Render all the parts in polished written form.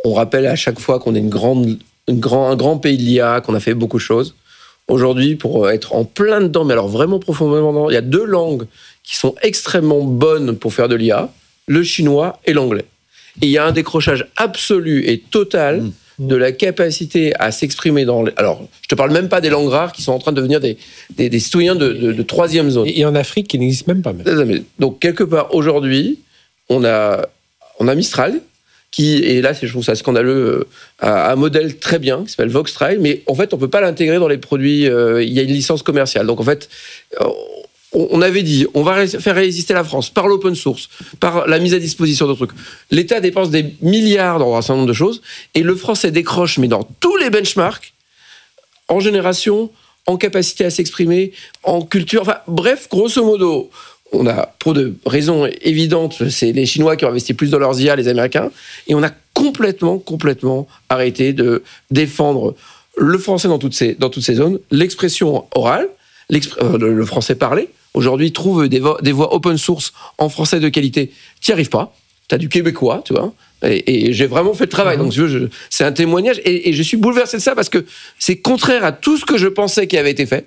on rappelle à chaque fois qu'on est un grand pays de l'IA, qu'on a fait beaucoup de choses. Aujourd'hui, pour être en plein dedans, mais alors vraiment profondément dedans, il y a 2 langues qui sont extrêmement bonnes pour faire de l'IA, le chinois et l'anglais. Et il y a un décrochage absolu et total de la capacité à s'exprimer dans... Alors, je te parle même pas des langues rares qui sont en train de devenir des citoyens de troisième zone. Et en Afrique, qui n'existe même pas. Donc, quelque part, aujourd'hui, on a Mistral, et là, je trouve ça scandaleux, un modèle très bien, qui s'appelle Voxtrail, mais en fait, on peut pas l'intégrer dans les produits, il y a une licence commerciale. Donc, en fait... On avait dit, on va faire résister la France par l'open source, par la mise à disposition de trucs. L'État dépense des milliards dans un certain nombre de choses, et le français décroche, mais dans tous les benchmarks, en génération, en capacité à s'exprimer, en culture, enfin bref, grosso modo, on a, pour de raisons évidentes, c'est les Chinois qui ont investi plus dans leurs IA, les Américains, et on a complètement arrêté de défendre le français dans toutes ces zones, l'expression orale, le français parlé. Aujourd'hui, trouve des voix open source en français de qualité. T'y arrives pas. T'as du québécois, tu vois. Et j'ai vraiment fait le travail. Donc, c'est un témoignage. Et je suis bouleversé de ça parce que c'est contraire à tout ce que je pensais qui avait été fait.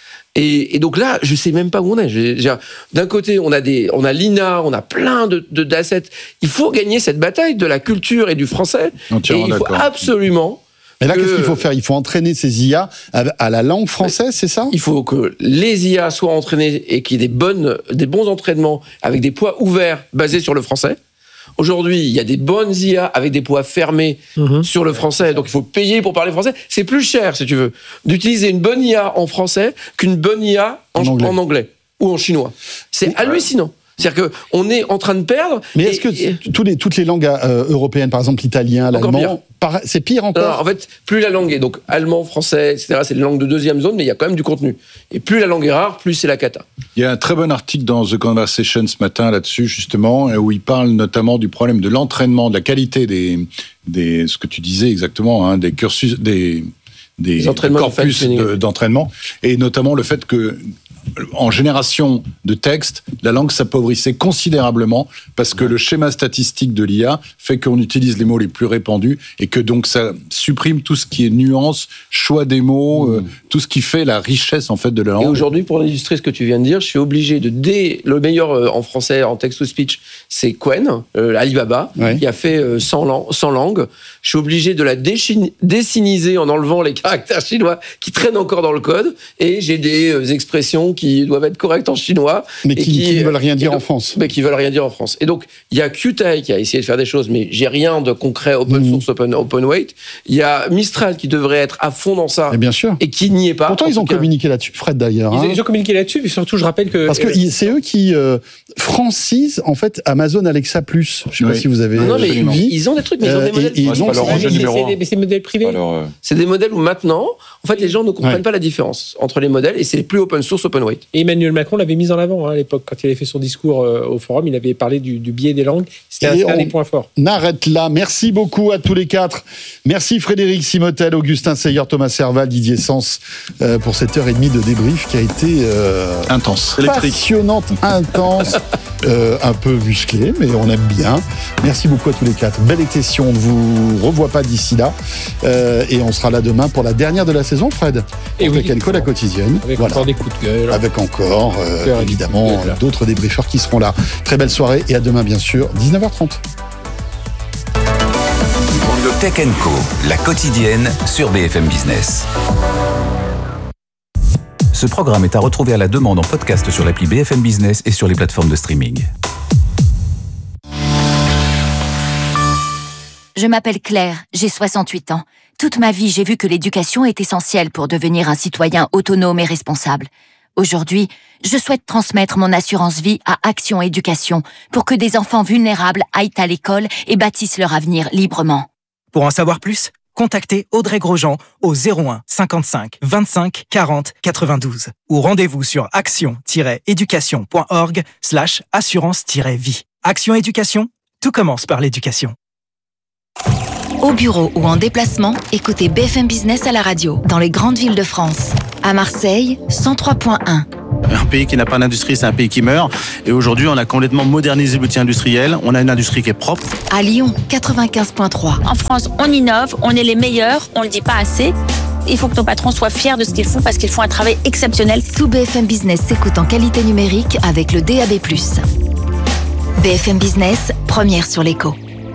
Et donc là, je sais même pas où on est. D'un côté, on a l'INA, on a plein d'assets. Il faut gagner cette bataille de la culture et du français. Et il faut absolument... Mais là, qu'est-ce qu'il faut faire ? Il faut entraîner ces IA à la langue française, c'est ça ? Il faut que les IA soient entraînées et qu'il y ait des bons entraînements avec des poids ouverts basés sur le français. Aujourd'hui, il y a des bonnes IA avec des poids fermés sur le français, donc il faut payer pour parler français. C'est plus cher, si tu veux, d'utiliser une bonne IA en français qu'une bonne IA en anglais ou en chinois. C'est hallucinant. C'est-à-dire qu'on est en train de perdre... Mais est-ce que toutes les langues européennes, par exemple l'italien, l'allemand, c'est pire encore ? Alors, en fait, plus la langue est, donc allemand, français, etc., c'est les langues de deuxième zone, mais il y a quand même du contenu. Et plus la langue est rare, plus c'est la cata. Il y a un très bon article dans The Conversation ce matin là-dessus, justement, où il parle notamment du problème de l'entraînement, de la qualité des ce que tu disais exactement, des cursus, des corpus d'entraînement, et notamment le fait que en génération de texte, la langue s'appauvrissait considérablement parce que le schéma statistique de l'IA fait qu'on utilise les mots les plus répandus et que donc ça supprime tout ce qui est nuance, choix des mots, tout ce qui fait la richesse en fait de la langue. Et aujourd'hui, pour illustrer ce que tu viens de dire, je suis obligé le meilleur en français, en text-to-speech, c'est Qwen, Alibaba, qui a fait 100 langues. Je suis obligé de la dessiniser en enlevant les caractères chinois qui traînent encore dans le code, et j'ai des expressions qui doivent être correctes en chinois. Mais qui ne veulent rien dire en France. Mais qui veulent rien dire en France. Et donc, il y a Qtai qui a essayé de faire des choses, mais j'ai rien de concret, open source, open weight. Il y a Mistral qui devrait être à fond dans ça. Et bien sûr. Et qui n'y est pas. Pourtant, ils ont communiqué là-dessus, Fred d'ailleurs. Ils ont communiqué là-dessus, mais surtout, je rappelle que... Parce que c'est eux qui francisent, en fait, Amazon Alexa Plus. Je ne sais pas si vous avez suivi. Ils ont des trucs, mais ils ont des modèles... Mais c'est des modèles privés. C'est des modèles où maintenant, en fait, les gens ne comprennent pas la différence entre les modèles, et c'est plus open source, open weight. Et Emmanuel Macron l'avait mis en avant à l'époque, quand il avait fait son discours au forum, il avait parlé du biais des langues. C'était un des points forts. On arrête là. Merci beaucoup à tous les quatre. Merci Frédéric Simotel, Augustin Seyer, Thomas Serval, Didier Sens pour cette heure et demie de débrief qui a été intense, passionnante, intense, un peu musclée, mais on aime bien. Merci beaucoup à tous les quatre. Belle session, on ne vous revoit pas d'ici là. Et on sera là demain pour la dernière de la saison, Fred. Et oui, la quotidienne. Avec encore des coups de gueule. Avec encore, évidemment, d'autres débriefeurs qui seront là. Très belle soirée et à demain, bien sûr, 19h30. Tech & Co, la quotidienne sur BFM Business. Ce programme est à retrouver à la demande en podcast sur l'appli BFM Business et sur les plateformes de streaming. Je m'appelle Claire, j'ai 68 ans. Toute ma vie, j'ai vu que l'éducation est essentielle pour devenir un citoyen autonome et responsable. Aujourd'hui, je souhaite transmettre mon assurance vie à Action Éducation pour que des enfants vulnérables aillent à l'école et bâtissent leur avenir librement. Pour en savoir plus, contactez Audrey Grosjean au 01 55 25 40 92 ou rendez-vous sur action-éducation.org/assurance-vie. Action Éducation, tout commence par l'éducation. Au bureau ou en déplacement, écoutez BFM Business à la radio dans les grandes villes de France. À Marseille, 103.1. Un pays qui n'a pas d'industrie, c'est un pays qui meurt. Et aujourd'hui, on a complètement modernisé l'outil industriel. On a une industrie qui est propre. À Lyon, 95.3. En France, on innove, on est les meilleurs, on le dit pas assez. Il faut que nos patrons soient fiers de ce qu'ils font parce qu'ils font un travail exceptionnel. Tout BFM Business s'écoute en qualité numérique avec le DAB+. BFM Business, première sur l'écho.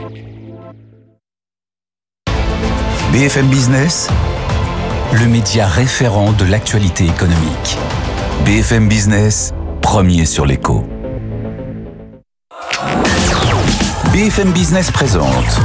BFM Business, le média référent de l'actualité économique. BFM Business, premier sur l'écho. BFM Business présente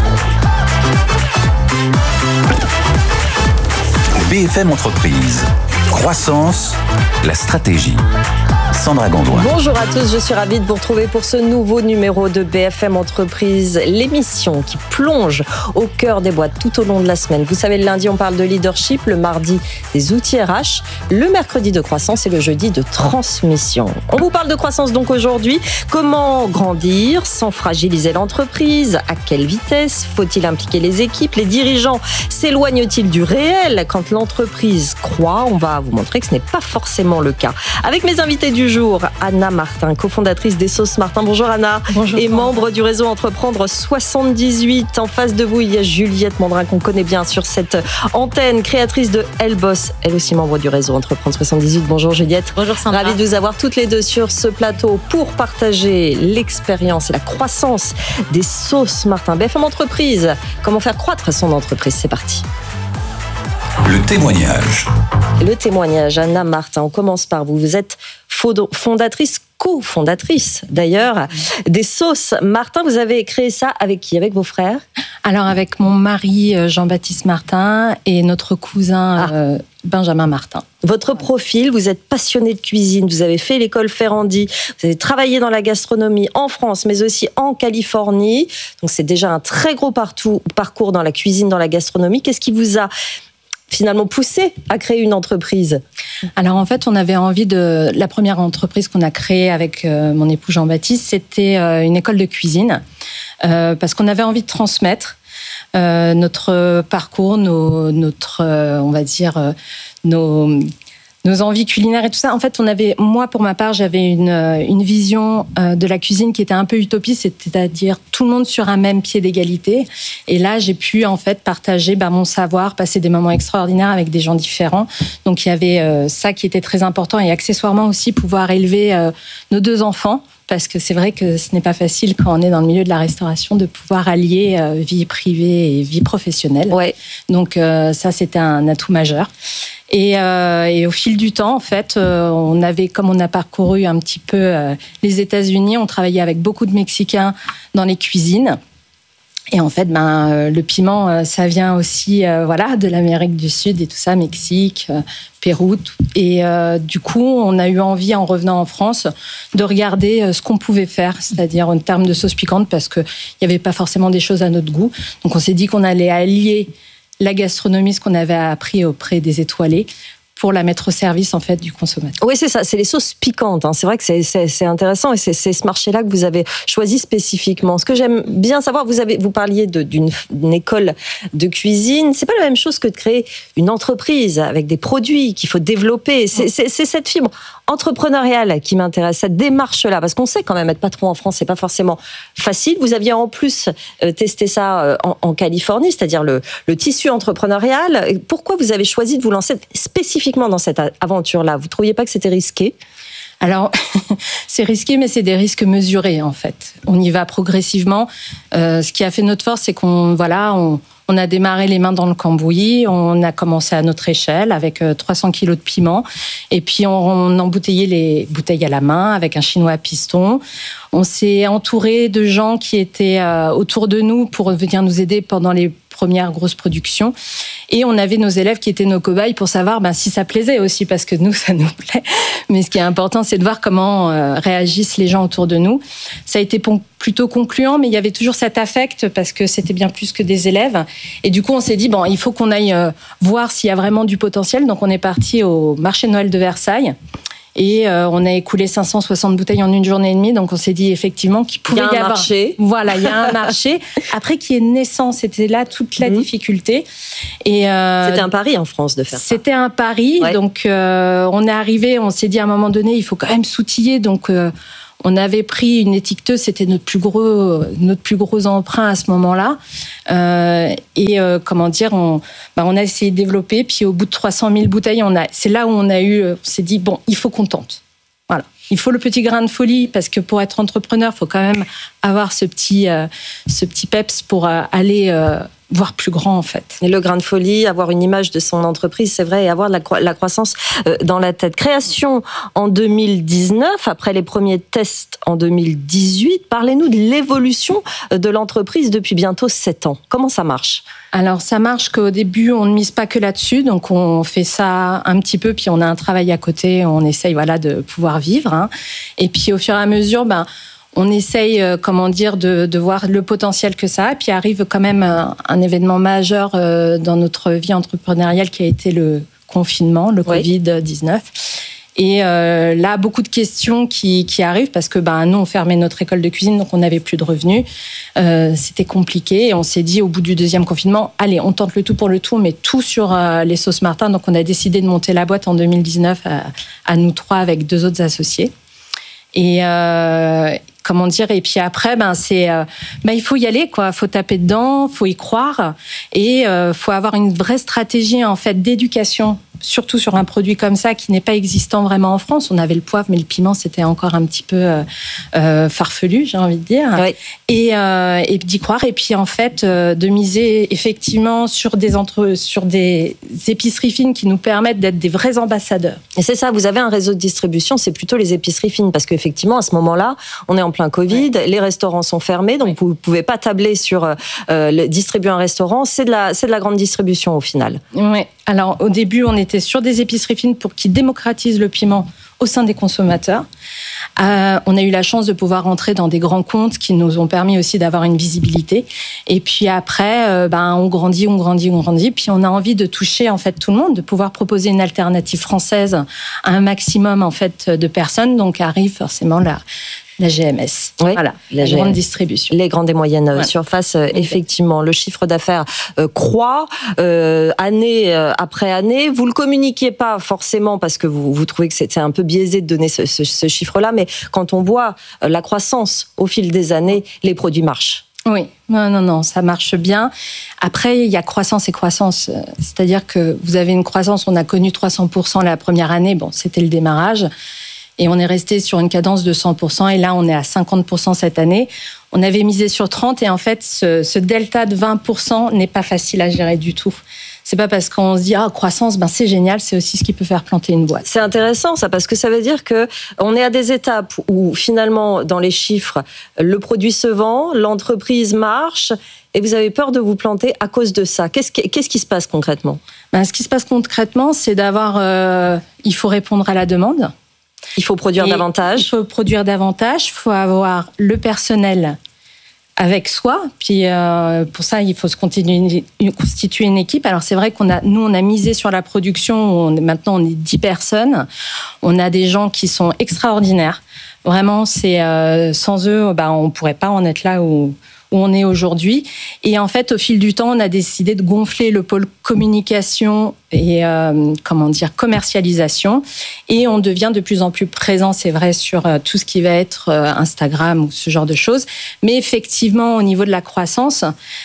BFM Entreprise. Croissance, la stratégie. Sandra Gondouin. Bonjour à tous, je suis ravie de vous retrouver pour ce nouveau numéro de BFM Entreprise, l'émission qui plonge au cœur des boîtes tout au long de la semaine. Vous savez, le lundi, on parle de leadership, le mardi, des outils RH, le mercredi de croissance et le jeudi de transmission. On vous parle de croissance donc aujourd'hui. Comment grandir sans fragiliser l'entreprise? À quelle vitesse? Faut-il impliquer les équipes? Les dirigeants s'éloignent-ils du réel quand l'entreprise croît? On va vous montrer que ce n'est pas forcément le cas. Avec mes invités du jour, Anna Martin, cofondatrice des Sauces Martin. Bonjour Anna. Bonjour. Et membre du réseau Entreprendre 78. En face de vous, il y a Juliette Mandrin qu'on connaît bien sur cette antenne, créatrice de Elle Boss, elle aussi membre du réseau Entreprendre 78. Bonjour Juliette. Bonjour Sandra. Ravie de vous avoir toutes les deux sur ce plateau pour partager l'expérience et la croissance des Sauces Martin. BFM Entreprise, comment faire croître son entreprise? C'est parti. Le témoignage. Le témoignage, Anna Martin, on commence par vous. Vous êtes fondatrice, cofondatrice d'ailleurs, des Sauces Martin. Vous avez créé ça avec qui? Avec vos frères? Alors avec mon mari Jean-Baptiste Martin et notre cousin Benjamin Martin. Votre profil, vous êtes passionné de cuisine, vous avez fait l'école Ferrandi, vous avez travaillé dans la gastronomie en France, mais aussi en Californie. Donc c'est déjà un très gros parcours dans la cuisine, dans la gastronomie. Qu'est-ce qui vous a finalement poussé à créer une entreprise? Alors en fait, on avait envie de... La première entreprise qu'on a créée avec mon époux Jean-Baptiste, c'était une école de cuisine, parce qu'on avait envie de transmettre notre parcours, nos envies culinaires et tout ça. En fait, moi, pour ma part, j'avais une vision de la cuisine qui était un peu utopiste, c'est-à-dire tout le monde sur un même pied d'égalité. Et là, j'ai pu en fait partager mon savoir, passer des moments extraordinaires avec des gens différents. Donc, il y avait ça qui était très important et accessoirement aussi pouvoir élever nos 2 enfants. Parce que c'est vrai que ce n'est pas facile quand on est dans le milieu de la restauration de pouvoir allier vie privée et vie professionnelle. Ouais. Donc ça, c'était un atout majeur. Et au fil du temps, en fait, comme on a parcouru un petit peu les États-Unis, on travaillait avec beaucoup de Mexicains dans les cuisines. Et en fait, le piment, ça vient aussi de l'Amérique du Sud et tout ça, Mexique, Pérou. Et du coup, on a eu envie, en revenant en France, de regarder ce qu'on pouvait faire, c'est-à-dire en termes de sauce piquante, parce qu'il n'y avait pas forcément des choses à notre goût. Donc on s'est dit qu'on allait allier la gastronomie, ce qu'on avait appris auprès des étoilés, pour la mettre au service en fait du consommateur. Oui, c'est ça, c'est les sauces piquantes. C'est vrai que c'est intéressant et c'est ce marché-là que vous avez choisi spécifiquement. Ce que j'aime bien savoir, vous parliez d'une école de cuisine. C'est pas la même chose que de créer une entreprise avec des produits qu'il faut développer. C'est cette fibre entrepreneuriale qui m'intéresse, cette démarche-là, parce qu'on sait quand même être patron en France, c'est pas forcément facile. Vous aviez en plus testé ça en Californie, c'est-à-dire le tissu entrepreneurial. Pourquoi vous avez choisi de vous lancer spécifiquement dans cette aventure-là? Vous ne trouviez pas que c'était risqué? Alors, c'est risqué, mais c'est des risques mesurés, en fait. On y va progressivement. Ce qui a fait notre force, c'est qu'on a démarré les mains dans le cambouis. On a commencé à notre échelle avec 300 kilos de piment. Et puis, on embouteillait les bouteilles à la main avec un chinois à piston. On s'est entouré de gens qui étaient autour de nous pour venir nous aider pendant les premières grosses productions. Et on avait nos élèves qui étaient nos cobayes pour savoir si ça plaisait aussi, parce que nous, ça nous plaît. Mais ce qui est important, c'est de voir comment réagissent les gens autour de nous. Ça a été plutôt concluant, mais il y avait toujours cet affect, parce que c'était bien plus que des élèves. Et du coup, on s'est dit, il faut qu'on aille voir s'il y a vraiment du potentiel. Donc, on est parti au marché de Noël de Versailles. Et on a écoulé 560 bouteilles en une journée et demie. Donc, on s'est dit effectivement qu'il pouvait y avoir... marché. Voilà, il y a un marché. Après, qui est naissant, c'était là toute la difficulté. Et c'était un pari en France de faire ça. C'était un pari. Ouais. Donc, on est arrivé, on s'est dit à un moment donné, il faut quand même s'outiller. Donc, on avait pris une étiqueteuse, c'était notre plus gros emprunt à ce moment-là. Comment dire, on a essayé de développer. Puis au bout de 300 000 bouteilles, c'est là où on s'est dit, bon, il faut qu'on tente. Voilà. Il faut le petit grain de folie parce que pour être entrepreneur, il faut quand même avoir ce petit peps pour aller voir plus grand en fait. Et le grain de folie, avoir une image de son entreprise, c'est vrai, et avoir la croissance dans la tête. Création en 2019, après les premiers tests en 2018. Parlez-nous de l'évolution de l'entreprise depuis bientôt 7 ans. Comment ça marche ? Alors ça marche qu'au début, on ne mise pas que là-dessus, donc on fait ça un petit peu, puis on a un travail à côté, on essaye de pouvoir vivre. Hein. Et puis au fur et à mesure, on essaye, de voir le potentiel que ça a. Puis arrive quand même un événement majeur dans notre vie entrepreneuriale qui a été le confinement, le Covid-19. Et là, beaucoup de questions qui arrivent parce que nous, on fermait notre école de cuisine, donc on n'avait plus de revenus. C'était compliqué. Et on s'est dit, au bout du deuxième confinement, allez, on tente le tout pour le tout, on met tout sur les sauces Martin. Donc on a décidé de monter la boîte en 2019 à nous 3 avec 2 autres associés. Et et puis après il faut y aller quoi, faut taper dedans, faut y croire et faut avoir une vraie stratégie en fait d'éducation, surtout sur un produit comme ça qui n'est pas existant vraiment en France. On avait le poivre mais le piment c'était encore un petit peu farfelu, j'ai envie de dire. Oui. Et d'y croire et puis en fait de miser effectivement sur des épiceries fines qui nous permettent d'être des vrais ambassadeurs. Et c'est ça, vous avez un réseau de distribution, c'est plutôt les épiceries fines parce qu'effectivement à ce moment-là, on est en plein Covid, les restaurants sont fermés, donc vous ne pouvez pas tabler sur distribuer un restaurant, c'est de la grande distribution au final. Oui, alors au début on était sur des épiceries fines pour qu'ils démocratisent le piment au sein des consommateurs. On a eu la chance de pouvoir rentrer dans des grands comptes qui nous ont permis aussi d'avoir une visibilité. Et puis après, on grandit, puis on a envie de toucher en fait tout le monde, de pouvoir proposer une alternative française à un maximum en fait de personnes. Donc arrive forcément la GMS, voilà, la grande distribution. Les grandes et moyennes surfaces, effectivement. Le chiffre d'affaires croît année après année. Vous le communiquiez pas forcément parce que vous trouvez que c'est un peu biaisé de donner ce chiffre-là, mais quand on voit la croissance au fil des années, les produits marchent. Oui, non, ça marche bien. Après, il y a croissance et croissance. C'est-à-dire que vous avez une croissance, on a connu 300% la première année, c'était le démarrage. Et on est resté sur une cadence de 100%. Et là, on est à 50% cette année. On avait misé sur 30%. Et en fait, ce delta de 20% n'est pas facile à gérer du tout. C'est pas parce qu'on se dit croissance, c'est génial, c'est aussi ce qui peut faire planter une boîte. C'est intéressant ça parce que ça veut dire que on est à des étapes où finalement dans les chiffres, le produit se vend, l'entreprise marche et vous avez peur de vous planter à cause de ça. Qu'est-ce qui se passe concrètement ? Ce qui se passe concrètement, c'est il faut répondre à la demande. Il faut produire davantage. Il faut produire davantage, il faut avoir le personnel avec soi. Puis pour ça, il faut se constituer une équipe. Alors c'est vrai on a misé sur la production. Maintenant, on est 10 personnes. On a des gens qui sont extraordinaires. Vraiment, sans eux, on ne pourrait pas en être là où on est aujourd'hui. Et en fait, au fil du temps, on a décidé de gonfler le pôle communication et commercialisation. Et on devient de plus en plus présent, c'est vrai, sur tout ce qui va être Instagram ou ce genre de choses. Mais effectivement, au niveau de la croissance,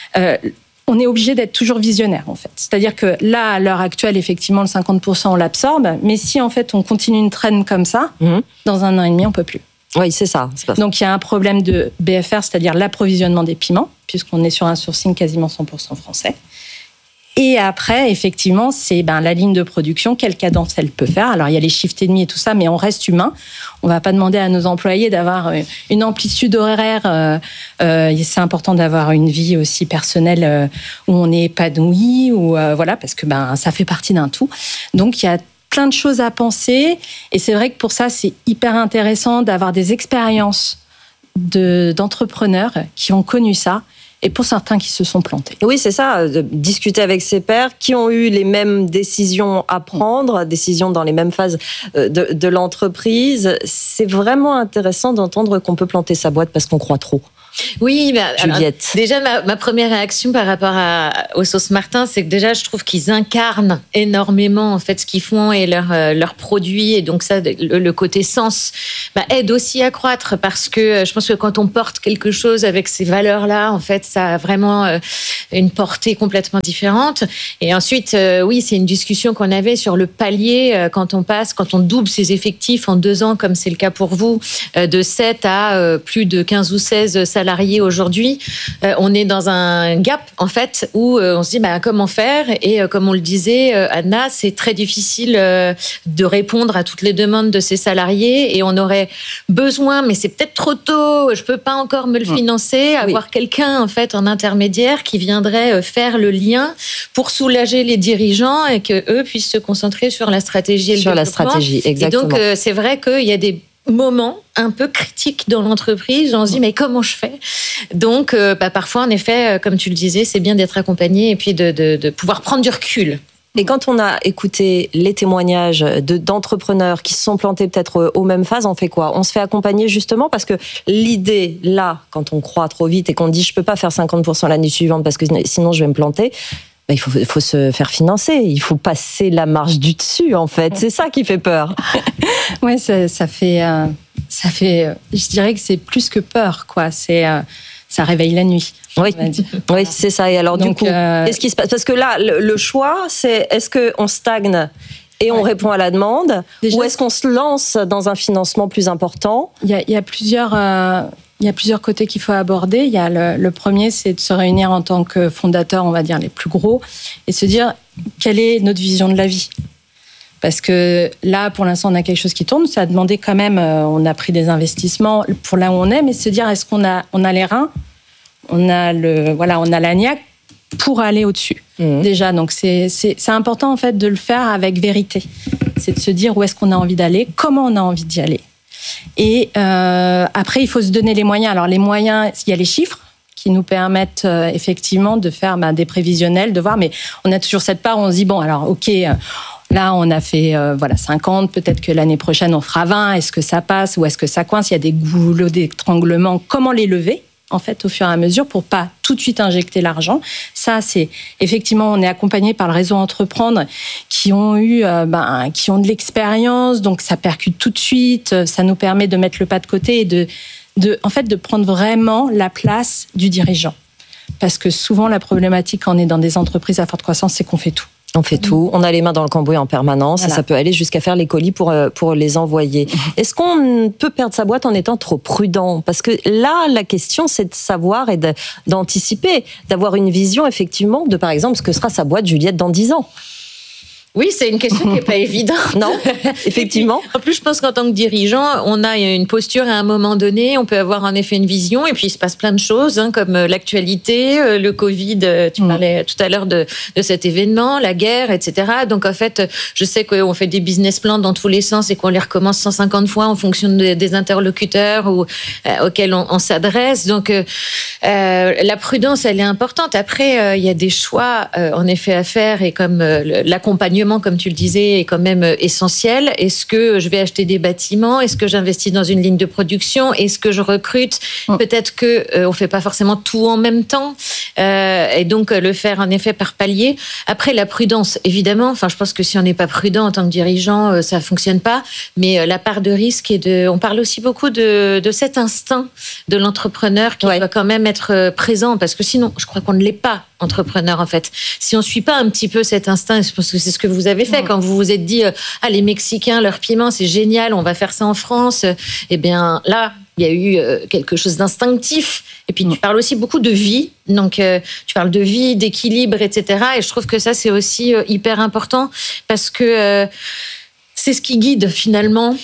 on est obligé d'être toujours visionnaire, en fait. C'est-à-dire que là, à l'heure actuelle, effectivement, le 50%, on l'absorbe. Mais si, en fait, on continue une traîne comme ça, dans 1 an et demi, on ne peut plus. Oui, c'est ça. Donc, il y a un problème de BFR, c'est-à-dire l'approvisionnement des piments, puisqu'on est sur un sourcing quasiment 100% français. Et après, effectivement, c'est la ligne de production, quelle cadence elle peut faire. Alors, il y a les shifts et demi et tout ça, mais on reste humain. On ne va pas demander à nos employés d'avoir une amplitude horaire. C'est important d'avoir une vie aussi personnelle où on est épanoui, parce que ça fait partie d'un tout. Donc, il y a plein de choses à penser. Et c'est vrai que pour ça, c'est hyper intéressant d'avoir des expériences d'entrepreneurs qui ont connu ça et pour certains qui se sont plantés. Oui, c'est ça, de discuter avec ses pairs qui ont eu les mêmes décisions à prendre, décisions dans les mêmes phases de l'entreprise. C'est vraiment intéressant d'entendre qu'on peut planter sa boîte parce qu'on croit trop. Oui, Juliette. Déjà, ma première réaction par rapport aux Sauces Martin, c'est que déjà, je trouve qu'ils incarnent énormément en fait ce qu'ils font et leurs produits. Et donc ça, le côté sens aide aussi à croître parce que je pense que quand on porte quelque chose avec ces valeurs-là, en fait, ça a vraiment une portée complètement différente. Et ensuite, oui, c'est une discussion qu'on avait sur le palier quand on double ses effectifs en 2 ans, comme c'est le cas pour vous, de 7 à plus de 15 ou 16 salariés aujourd'hui, on est dans un gap en fait où on se dit comment faire, et comme on le disait Anna, c'est très difficile de répondre à toutes les demandes de ces salariés et on aurait besoin, mais c'est peut-être trop tôt, je peux pas encore me le financer, avoir quelqu'un en fait en intermédiaire qui viendrait faire le lien pour soulager les dirigeants et que eux puissent se concentrer sur la stratégie et le développement. Sur la stratégie, exactement. Et donc c'est vrai qu'il y a des moments un peu critiques dans l'entreprise, on se dit mais comment je fais ? Donc parfois en effet, comme tu le disais, c'est bien d'être accompagné et puis de pouvoir prendre du recul. Et quand on a écouté les témoignages d'entrepreneurs qui se sont plantés peut-être aux mêmes phases, on fait quoi ? On se fait accompagner justement parce que l'idée, là, quand on croit trop vite et qu'on dit je peux pas faire 50% l'année suivante parce que sinon je vais me planter, il faut se faire financer, il faut passer la marche du dessus en fait, c'est ça qui fait peur. Ouais, ça fait, je dirais que c'est plus que peur, quoi. Ça réveille la nuit. Oui, c'est ça. Et alors donc, du coup, qu'est-ce qui se passe ? Parce que là, le choix, c'est est-ce qu'on stagne et on répond à la demande, ou est-ce qu'on se lance dans un financement plus important ? Il y a plusieurs côtés qu'il faut aborder. Il y a le premier, c'est de se réunir en tant que fondateurs, on va dire les plus gros, et se dire quelle est notre vision de la vie. Parce que là, pour l'instant, on a quelque chose qui tourne. Ça a demandé quand même, on a pris des investissements pour là où on est, mais se dire est-ce qu'on a les reins, on a la niaque pour aller au-dessus. Déjà, donc c'est important en fait de le faire avec vérité. C'est de se dire où est-ce qu'on a envie d'aller, comment on a envie d'y aller. Et après, il faut se donner les moyens. Alors les moyens, il y a les chiffres qui nous permettent effectivement de faire des prévisionnels, de voir. Mais on a toujours cette part où on se dit bon, alors ok. Là, on a fait 50, peut-être que l'année prochaine, on fera 20. Est-ce que ça passe ou est-ce que ça coince ? Il y a des goulots d'étranglement. Comment les lever, en fait, au fur et à mesure, pour pas tout de suite injecter l'argent ? Ça, c'est effectivement, on est accompagné par le réseau Entreprendre qui ont de l'expérience, donc ça percute tout de suite. Ça nous permet de mettre le pas de côté et de prendre vraiment la place du dirigeant. Parce que souvent, la problématique quand on est dans des entreprises à forte croissance, c'est qu'on fait tout. On fait tout, on a les mains dans le cambouis en permanence, et ça peut aller jusqu'à faire les colis pour les envoyer. Est-ce qu'on peut perdre sa boîte en étant trop prudent ? Parce que là, la question, c'est de savoir et d'anticiper, d'avoir une vision effectivement de, par exemple, ce que sera sa boîte Juliette dans 10 ans. Oui, c'est une question qui n'est pas évidente. Non, effectivement. En plus, je pense qu'en tant que dirigeant, on a une posture à un moment donné, on peut avoir en effet une vision, et puis il se passe plein de choses, comme l'actualité, le Covid, tu parlais tout à l'heure de cet événement, la guerre, etc. Donc en fait, je sais qu'on fait des business plans dans tous les sens et qu'on les recommence 150 fois en fonction des interlocuteurs auxquels on s'adresse. Donc la prudence, elle est importante. Après, il y a des choix en effet à faire, et comme l'accompagnement, comme tu le disais, est quand même essentiel. Est-ce que je vais acheter des bâtiments ? Est-ce que j'investis dans une ligne de production ? Est-ce que je recrute ? Peut-être qu'on ne fait pas forcément tout en même temps. Et donc, le faire en effet par palier. Après, la prudence, évidemment. Je pense que si on n'est pas prudent en tant que dirigeant, ça ne fonctionne pas. Mais la part de risque on parle aussi beaucoup de cet instinct de l'entrepreneur qui doit quand même être présent. Parce que sinon, je crois qu'on ne l'est pas entrepreneur en fait. Si on suit pas un petit peu cet instinct, je pense que c'est ce que vous avez fait quand vous vous êtes dit les Mexicains, leur piment c'est génial, on va faire ça en France. Eh bien là, il y a eu quelque chose d'instinctif. Et puis tu parles aussi beaucoup de vie, donc tu parles de vie, d'équilibre, etc. Et je trouve que ça c'est aussi hyper important parce que c'est ce qui guide finalement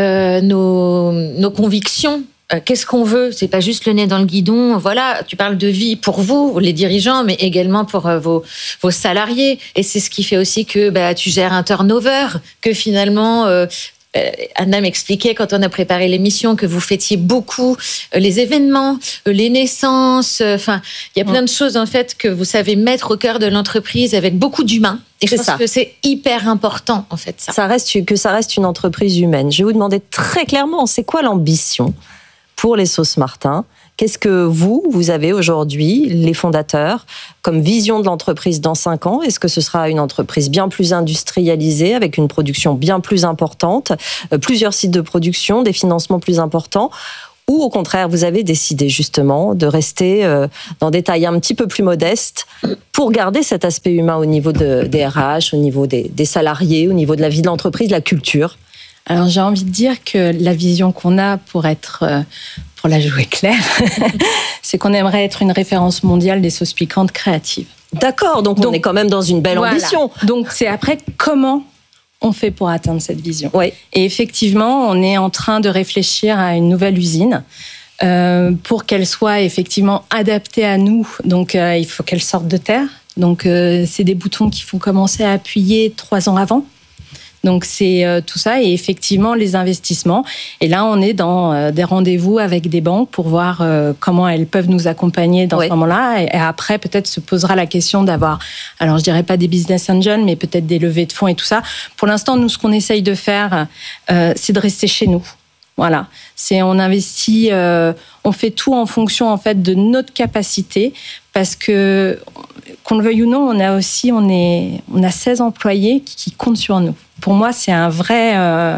nos convictions. Qu'est-ce qu'on veut ? C'est pas juste le nez dans le guidon. Voilà, tu parles de vie pour vous, les dirigeants, mais également pour vos salariés. Et c'est ce qui fait aussi que tu gères un turnover, que finalement Anna m'expliquait quand on a préparé l'émission que vous fêtiez beaucoup les événements, les naissances. Enfin, il y a plein de choses en fait que vous savez mettre au cœur de l'entreprise avec beaucoup d'humains. Et je pense que c'est hyper important en fait. Ça reste une entreprise humaine. Je vais vous demander très clairement, c'est quoi l'ambition pour les Sauces Martin ? Qu'est-ce que vous avez aujourd'hui, les fondateurs, comme vision de l'entreprise dans 5 ans ? Est-ce que ce sera une entreprise bien plus industrialisée, avec une production bien plus importante, plusieurs sites de production, des financements plus importants ? Ou au contraire, vous avez décidé justement de rester dans des tailles un petit peu plus modestes pour garder cet aspect humain au niveau des RH, au niveau des salariés, au niveau de la vie de l'entreprise, de la culture ? Alors j'ai envie de dire que la vision qu'on a pour la jouer claire, c'est qu'on aimerait être une référence mondiale des sauces piquantes créatives. D'accord, donc on est quand même dans une belle ambition. Donc c'est après comment on fait pour atteindre cette vision. Oui. Et effectivement, on est en train de réfléchir à une nouvelle usine pour qu'elle soit effectivement adaptée à nous. Donc il faut qu'elle sorte de terre. Donc c'est des boutons qu'il faut commencer à appuyer 3 ans avant. Donc c'est tout ça et effectivement les investissements. Et là, on est dans des rendez-vous avec des banques pour voir comment elles peuvent nous accompagner dans ce moment-là. Et après, peut-être se posera la question d'avoir, alors je dirais pas des business angels, mais peut-être des levées de fonds et tout ça. Pour l'instant, nous, ce qu'on essaye de faire, c'est de rester chez nous. Voilà, on investit, on fait tout en fonction en fait de notre capacité, parce que qu'on le veuille ou non, on a 16 employés qui comptent sur nous. Pour moi, c'est un vrai,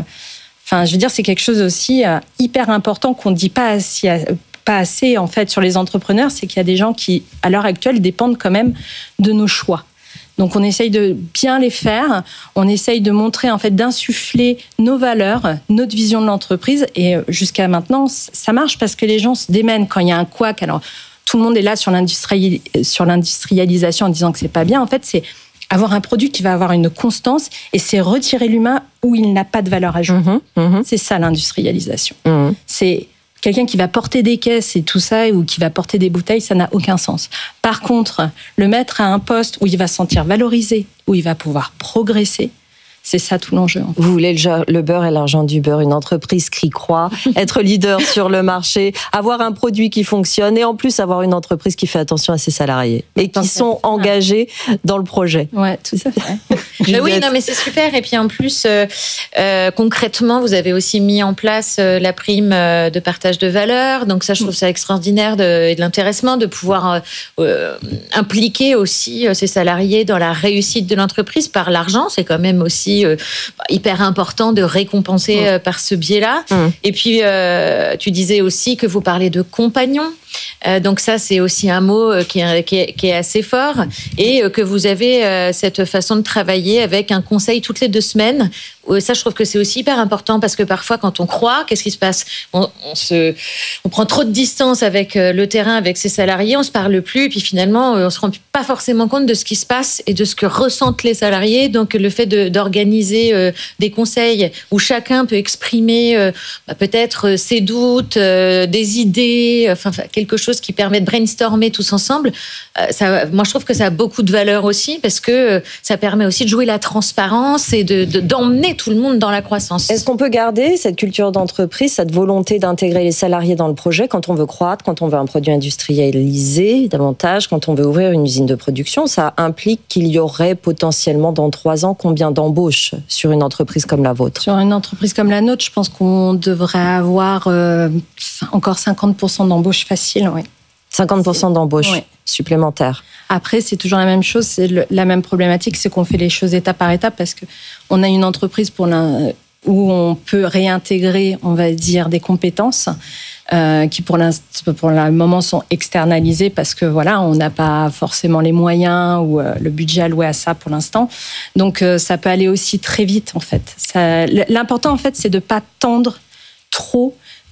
je veux dire, c'est quelque chose aussi hyper important qu'on ne dit pas assez en fait sur les entrepreneurs, c'est qu'il y a des gens qui, à l'heure actuelle, dépendent quand même de nos choix. Donc on essaye de bien les faire, on essaye de montrer, en fait, d'insuffler nos valeurs, notre vision de l'entreprise. Et jusqu'à maintenant, ça marche parce que les gens se démènent quand il y a un couac. Alors tout le monde est là sur l'industrialisation en disant que c'est pas bien. En fait, c'est avoir un produit qui va avoir une constance et c'est retirer l'humain où il n'a pas de valeur ajoutée. C'est ça l'industrialisation. C'est quelqu'un qui va porter des caisses et tout ça, ou qui va porter des bouteilles, ça n'a aucun sens. Par contre, le mettre à un poste où il va se sentir valorisé, où il va pouvoir progresser, c'est ça tout l'enjeu. Vous voulez le beurre et l'argent du beurre, une entreprise qui croit, être leader sur le marché, avoir un produit qui fonctionne et en plus avoir une entreprise qui fait attention à ses salariés et qui sont engagés dans le projet. Ouais, tout à fait. Oui, non, mais c'est super. Et puis en plus, concrètement, vous avez aussi mis en place la prime de partage de valeur. Donc ça, je trouve ça extraordinaire et de l'intéressement de pouvoir impliquer aussi ses salariés dans la réussite de l'entreprise par l'argent. C'est quand même aussi hyper important de récompenser par ce biais-là. Et puis, tu disais aussi que vous parlez de compagnons. Donc ça, c'est aussi un mot qui est assez fort, et que vous avez cette façon de travailler avec un conseil toutes les 2 semaines. Ça, je trouve que c'est aussi hyper important, parce que parfois, quand on croit, qu'est-ce qui se passe ? On prend trop de distance avec le terrain, avec ses salariés, on se parle plus, et puis finalement, on se rend pas forcément compte de ce qui se passe et de ce que ressentent les salariés. Donc, le fait d'organiser des conseils où chacun peut exprimer peut-être ses doutes, des idées, enfin quelque chose qui permet de brainstormer tous ensemble, moi, je trouve que ça a beaucoup de valeur aussi, parce que ça permet aussi de jouer la transparence et d'emmener tout le monde dans la croissance. Est-ce qu'on peut garder cette culture d'entreprise, cette volonté d'intégrer les salariés dans le projet quand on veut croître, quand on veut un produit industrialisé davantage, quand on veut ouvrir une usine de production? Ça implique qu'il y aurait potentiellement dans 3 ans combien d'embauches sur une entreprise comme la vôtre? Sur une entreprise comme la nôtre, je pense qu'on devrait avoir encore 50% d'embauches faciles. Oui. 50% d'embauches supplémentaires. Après, c'est toujours la même chose, c'est la même problématique, c'est qu'on fait les choses étape par étape, parce qu'on a une entreprise où on peut réintégrer, on va dire, des compétences qui pour le moment sont externalisées, parce que voilà, on n'a pas forcément les moyens ou le budget alloué à ça pour l'instant. Donc ça peut aller aussi très vite en fait. L'important en fait, c'est de pas tendre trop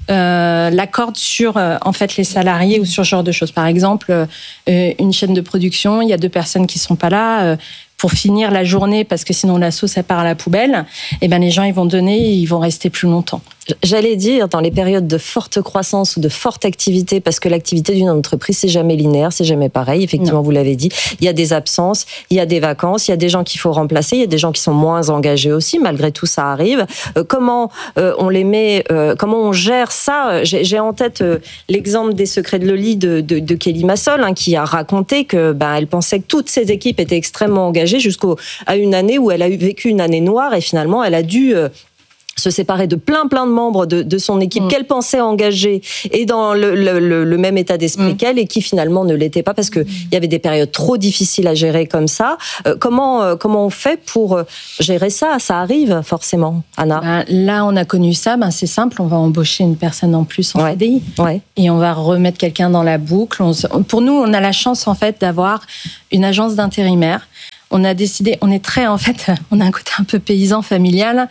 la corde sur en fait les salariés ou sur ce genre de choses. Par exemple, une chaîne de production, il y a 2 personnes qui sont pas là pour finir la journée, parce que sinon la sauce elle part à la poubelle. Et ben les gens ils vont donner et ils vont rester plus longtemps. J'allais dire, dans les périodes de forte croissance ou de forte activité, parce que l'activité d'une entreprise, c'est jamais linéaire, c'est jamais pareil. Effectivement, vous l'avez dit, il y a des absences, il y a des vacances, il y a des gens qu'il faut remplacer, il y a des gens qui sont moins engagés aussi. Malgré tout, ça arrive. Comment on les met, comment on gère ça? J'ai en tête l'exemple des secrets de Loli de Kelly Massol, qui a raconté que elle pensait que toutes ses équipes étaient extrêmement engagées jusqu'à une année où elle a vécu une année noire et finalement, elle a dû se séparer de plein de membres de son équipe qu'elle pensait engagés et dans le même état d'esprit qu'elle, et qui finalement ne l'étaient pas parce que il y avait des périodes trop difficiles à gérer comme ça. Comment on fait pour gérer ça? Ça arrive forcément, Anna. Là, on a connu ça. C'est simple, on va embaucher une personne en plus en CDI et on va remettre quelqu'un dans la boucle. Pour nous, on a la chance en fait d'avoir une agence d'intérimaires. On a décidé, on a un côté un peu paysan, familial.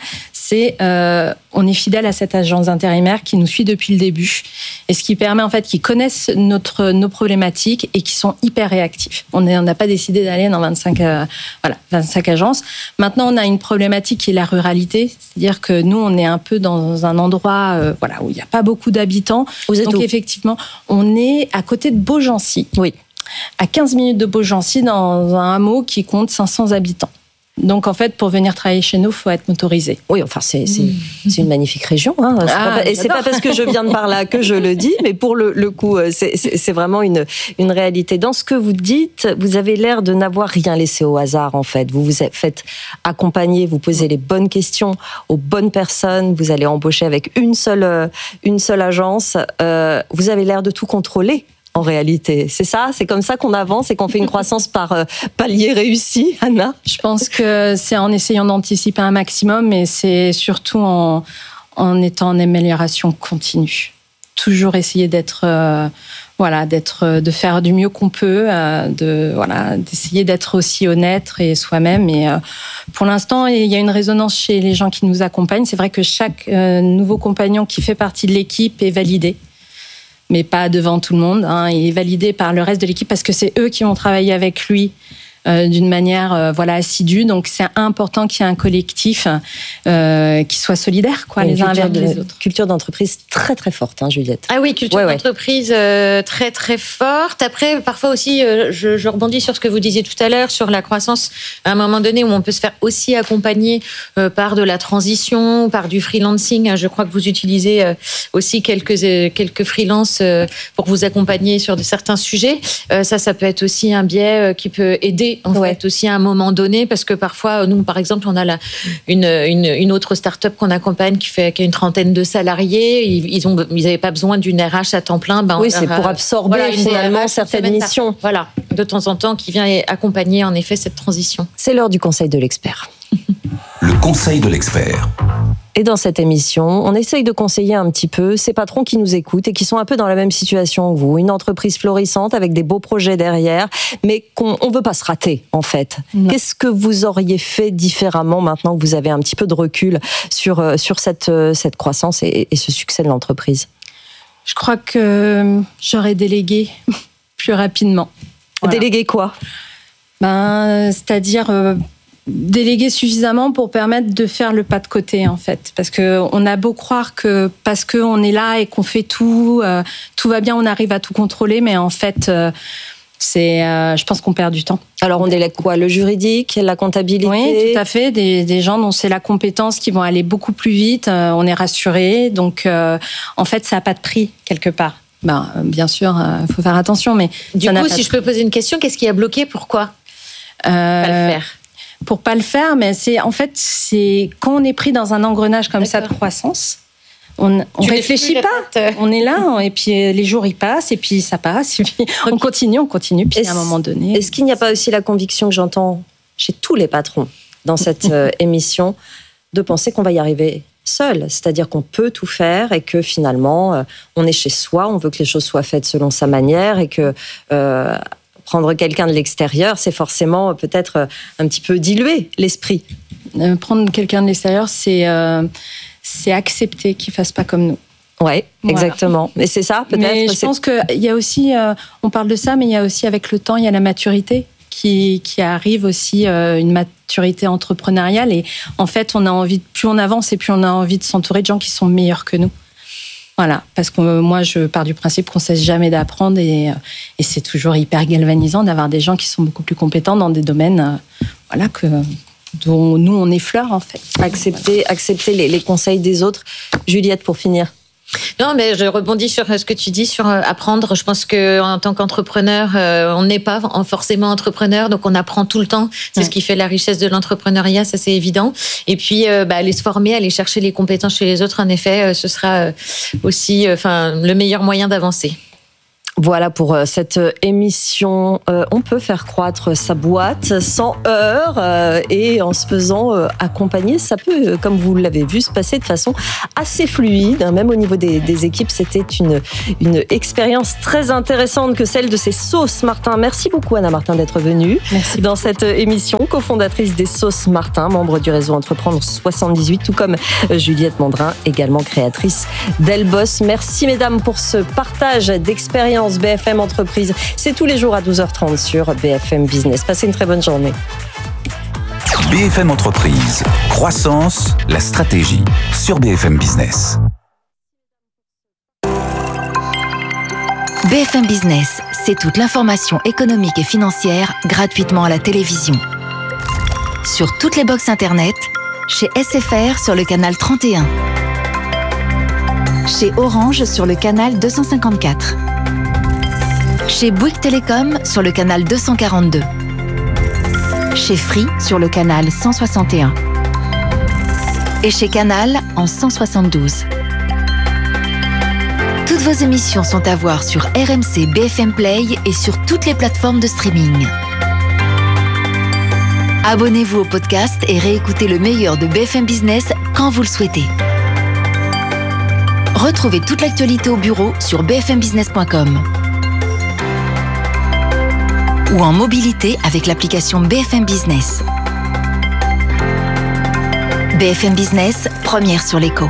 On est fidèle à cette agence intérimaire qui nous suit depuis le début. Et ce qui permet, en fait, qu'ils connaissent nos problématiques et qui sont hyper réactifs. On n'a pas décidé d'aller dans 25 agences. Maintenant, on a une problématique qui est la ruralité. C'est-à-dire que nous, on est un peu dans un endroit, où il n'y a pas beaucoup d'habitants. Donc, effectivement, on est à côté de Beaugency. Oui. À 15 minutes de Beaugency, dans un hameau qui compte 500 habitants. Donc, en fait, pour venir travailler chez nous, il faut être motorisé. Oui, enfin, c'est une magnifique région. C'est pas parce que je viens de par là que je le dis, mais pour le coup, c'est vraiment une réalité. Dans ce que vous dites, vous avez l'air de n'avoir rien laissé au hasard, en fait. Vous vous faites accompagner, vous posez les bonnes questions aux bonnes personnes, vous allez embaucher avec une seule agence. Vous avez l'air de tout contrôler. En réalité, c'est ça, c'est comme ça qu'on avance et qu'on fait une croissance par palier réussi, Anna. Je pense que c'est en essayant d'anticiper un maximum, mais c'est surtout en étant en amélioration continue. Toujours essayer de faire du mieux qu'on peut, d'essayer d'être aussi honnête et soi-même. Et pour l'instant, il y a une résonance chez les gens qui nous accompagnent. C'est vrai que chaque nouveau compagnon qui fait partie de l'équipe est validé, mais pas devant tout le monde. Il est validé par le reste de l'équipe parce que c'est eux qui vont travailler avec lui d'une manière assidue. Donc, c'est important qu'il y ait un collectif qui soit solidaire, les uns avec les autres. Culture d'entreprise très, très forte, Juliette. Ah oui, culture d'entreprise très, très forte. Après, parfois aussi, je rebondis sur ce que vous disiez tout à l'heure, sur la croissance, à un moment donné où on peut se faire aussi accompagner par de la transition, par du freelancing. Je crois que vous utilisez aussi quelques freelances pour vous accompagner sur certains sujets. Ça peut être aussi un biais qui peut aider en fait aussi à un moment donné, parce que parfois nous par exemple on a une autre start-up qu'on accompagne qui a une trentaine de salariés, ils n'avaient pas besoin d'une RH à temps plein, c'est pour absorber finalement certaines missions, de temps en temps, qui vient accompagner en effet cette transition. C'est l'heure du conseil de l'expert. Le conseil de l'expert. Et dans cette émission, on essaye de conseiller un petit peu ces patrons qui nous écoutent et qui sont un peu dans la même situation que vous. Une entreprise florissante avec des beaux projets derrière, mais qu'on ne veut pas se rater, en fait. Non. Qu'est-ce que vous auriez fait différemment maintenant que vous avez un petit peu de recul sur cette croissance et ce succès de l'entreprise? Je crois que j'aurais délégué plus rapidement. Voilà. Déléguer quoi? C'est-à-dire... déléguer suffisamment pour permettre de faire le pas de côté, en fait. Parce qu'on a beau croire que parce qu'on est là et qu'on fait tout va bien, on arrive à tout contrôler, mais en fait, je pense qu'on perd du temps. Alors, on délègue quoi? Le juridique, la comptabilité? Oui, tout à fait. Des gens dont c'est la compétence qui vont aller beaucoup plus vite. On est rassuré. Donc, en fait, ça n'a pas de prix, quelque part. Bien sûr, il faut faire attention, mais... Du coup, si je peux poser une question, qu'est-ce qui a bloqué? Pourquoi pas le faire? Pour pas le faire, mais c'est quand on est pris dans un engrenage comme ça de croissance, on réfléchit pas. On est là, et puis les jours ils passent, et puis ça passe, et puis on continue, puis à un moment donné. Est-ce qu'il n'y a pas aussi la conviction que j'entends chez tous les patrons dans cette émission, de penser qu'on va y arriver seul, c'est-à-dire qu'on peut tout faire et que finalement on est chez soi, on veut que les choses soient faites selon sa manière, et que prendre quelqu'un de l'extérieur, c'est forcément peut-être un petit peu diluer l'esprit. Prendre quelqu'un de l'extérieur, c'est accepter qu'il ne fasse pas comme nous. Oui, exactement. Mais c'est ça, peut-être. Mais je pense qu'il y a aussi, on parle de ça, mais il y a aussi avec le temps, il y a la maturité qui arrive aussi une maturité entrepreneuriale. Et en fait, plus on avance et plus on a envie de s'entourer de gens qui sont meilleurs que nous. Voilà, parce que moi, je pars du principe qu'on ne cesse jamais d'apprendre et c'est toujours hyper galvanisant d'avoir des gens qui sont beaucoup plus compétents dans des domaines dont nous, on effleure, en fait. Accepter les conseils des autres. Juliette, pour finir. Non, mais je rebondis sur ce que tu dis sur apprendre. Je pense qu'en tant qu'entrepreneur, on n'est pas forcément entrepreneur, donc on apprend tout le temps. C'est ce qui fait la richesse de l'entrepreneuriat, ça c'est évident. Et puis, aller se former, aller chercher les compétences chez les autres, en effet, ce sera aussi le meilleur moyen d'avancer. Voilà pour cette émission. On peut faire croître sa boîte sans heurts et en se faisant accompagner. Ça peut, comme vous l'avez vu, se passer de façon assez fluide. Même au niveau des équipes, c'était une expérience très intéressante que celle de ces sauces Martin. Merci beaucoup Anna Martin d'être venue dans cette émission, cofondatrice des sauces Martin, membre du réseau Entreprendre 78, tout comme Juliette Mandrin, également créatrice d'Elboss. Merci mesdames pour ce partage d'expérience. BFM Entreprise, c'est tous les jours à 12h30 sur BFM Business. Passez une très bonne journée. BFM Entreprise, croissance, la stratégie sur BFM Business. BFM Business, c'est toute l'information économique et financière gratuitement à la télévision. Sur toutes les box internet, chez SFR sur le canal 31, chez Orange sur le canal 254, chez Bouygues Télécom sur le canal 242, chez Free sur le canal 161 et chez Canal en 172. Toutes vos émissions sont à voir sur RMC BFM Play et sur toutes les plateformes de streaming. Abonnez-vous au podcast et réécoutez le meilleur de BFM Business quand vous le souhaitez. Retrouvez toute l'actualité au bureau sur bfmbusiness.com. ou en mobilité avec l'application BFM Business. BFM Business, première sur l'écho.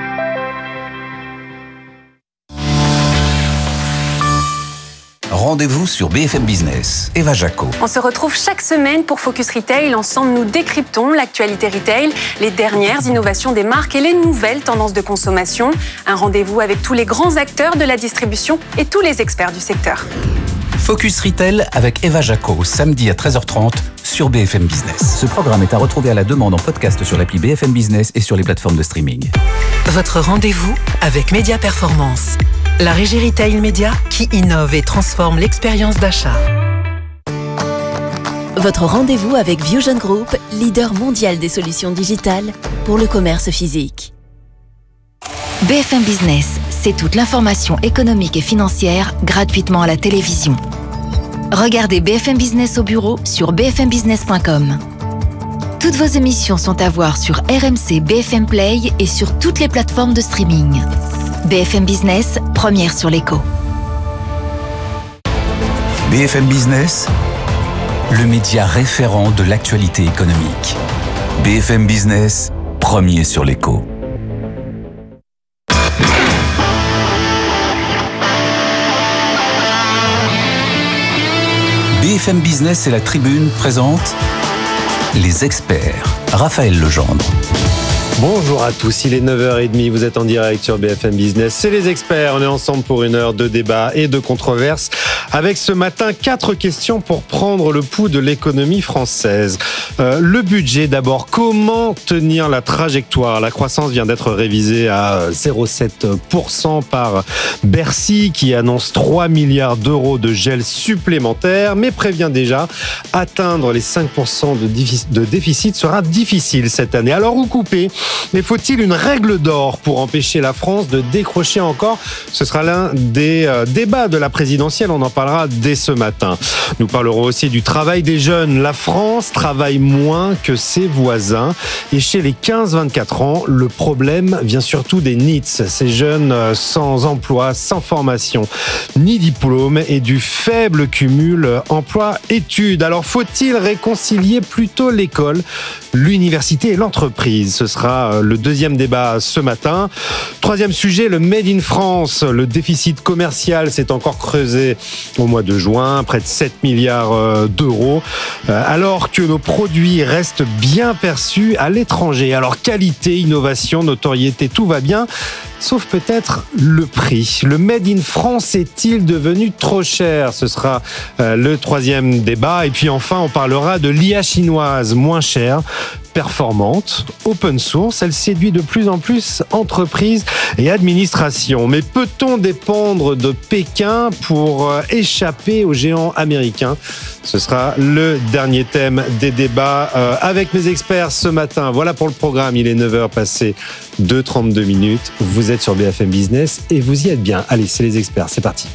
Rendez-vous sur BFM Business. Eva Jaco. On se retrouve chaque semaine pour Focus Retail. Ensemble, nous décryptons l'actualité retail, les dernières innovations des marques et les nouvelles tendances de consommation. Un rendez-vous avec tous les grands acteurs de la distribution et tous les experts du secteur. Focus Retail avec Eva Jaco, samedi à 13h30 sur BFM Business. Ce programme est à retrouver à la demande en podcast sur l'appli BFM Business et sur les plateformes de streaming. Votre rendez-vous avec Média Performance, la régie retail média qui innove et transforme l'expérience d'achat. Votre rendez-vous avec Vusion Group, leader mondial des solutions digitales pour le commerce physique. BFM Business, c'est toute l'information économique et financière gratuitement à la télévision. Regardez BFM Business au bureau sur bfmbusiness.com. Toutes vos émissions sont à voir sur RMC BFM Play et sur toutes les plateformes de streaming. BFM Business, première sur l'écho. BFM Business, le média référent de l'actualité économique. BFM Business, premier sur l'écho. BFM Business et la Tribune présentent les experts. Raphaël Legendre. Bonjour à tous, il est 9h30, vous êtes en direct sur BFM Business. C'est les experts, on est ensemble pour une heure de débat et de controverse. Avec ce matin, 4 questions pour prendre le pouls de l'économie française. Le budget d'abord, comment tenir la trajectoire ? La croissance vient d'être révisée à 0,7% par Bercy qui annonce 3 milliards d'euros de gel supplémentaire, mais prévient déjà atteindre les 5% de déficit sera difficile cette année. Alors où couper ? Mais faut-il une règle d'or pour empêcher la France de décrocher encore ? Ce sera l'un des débats de la présidentielle, on en parlera dès ce matin. Nous parlerons aussi du travail des jeunes. La France travaille moins que ses voisins. Et chez les 15-24 ans, le problème vient surtout des NEETs, ces jeunes sans emploi, sans formation, ni diplôme et du faible cumul emploi-études. Alors faut-il réconcilier plutôt l'école, l'université et l'entreprise ? Ce sera le deuxième débat ce matin. Troisième sujet, le Made in France. Le déficit commercial s'est encore creusé au mois de juin, près de 7 milliards d'euros, alors que nos produits restent bien perçus à l'étranger. Alors qualité, innovation, notoriété, tout va bien, sauf peut-être le prix. Le Made in France est-il devenu trop cher ? Ce sera le troisième débat. Et puis enfin, on parlera de l'IA chinoise moins chère, performante, open source. Elle séduit de plus en plus entreprises et administrations. Mais peut-on dépendre de Pékin pour échapper aux géants américains ? Ce sera le dernier thème des débats avec mes experts ce matin. Voilà pour le programme. Il est 9h passé de 32 minutes. Vous êtes sur BFM Business et vous y êtes bien. Allez, c'est les experts. C'est parti.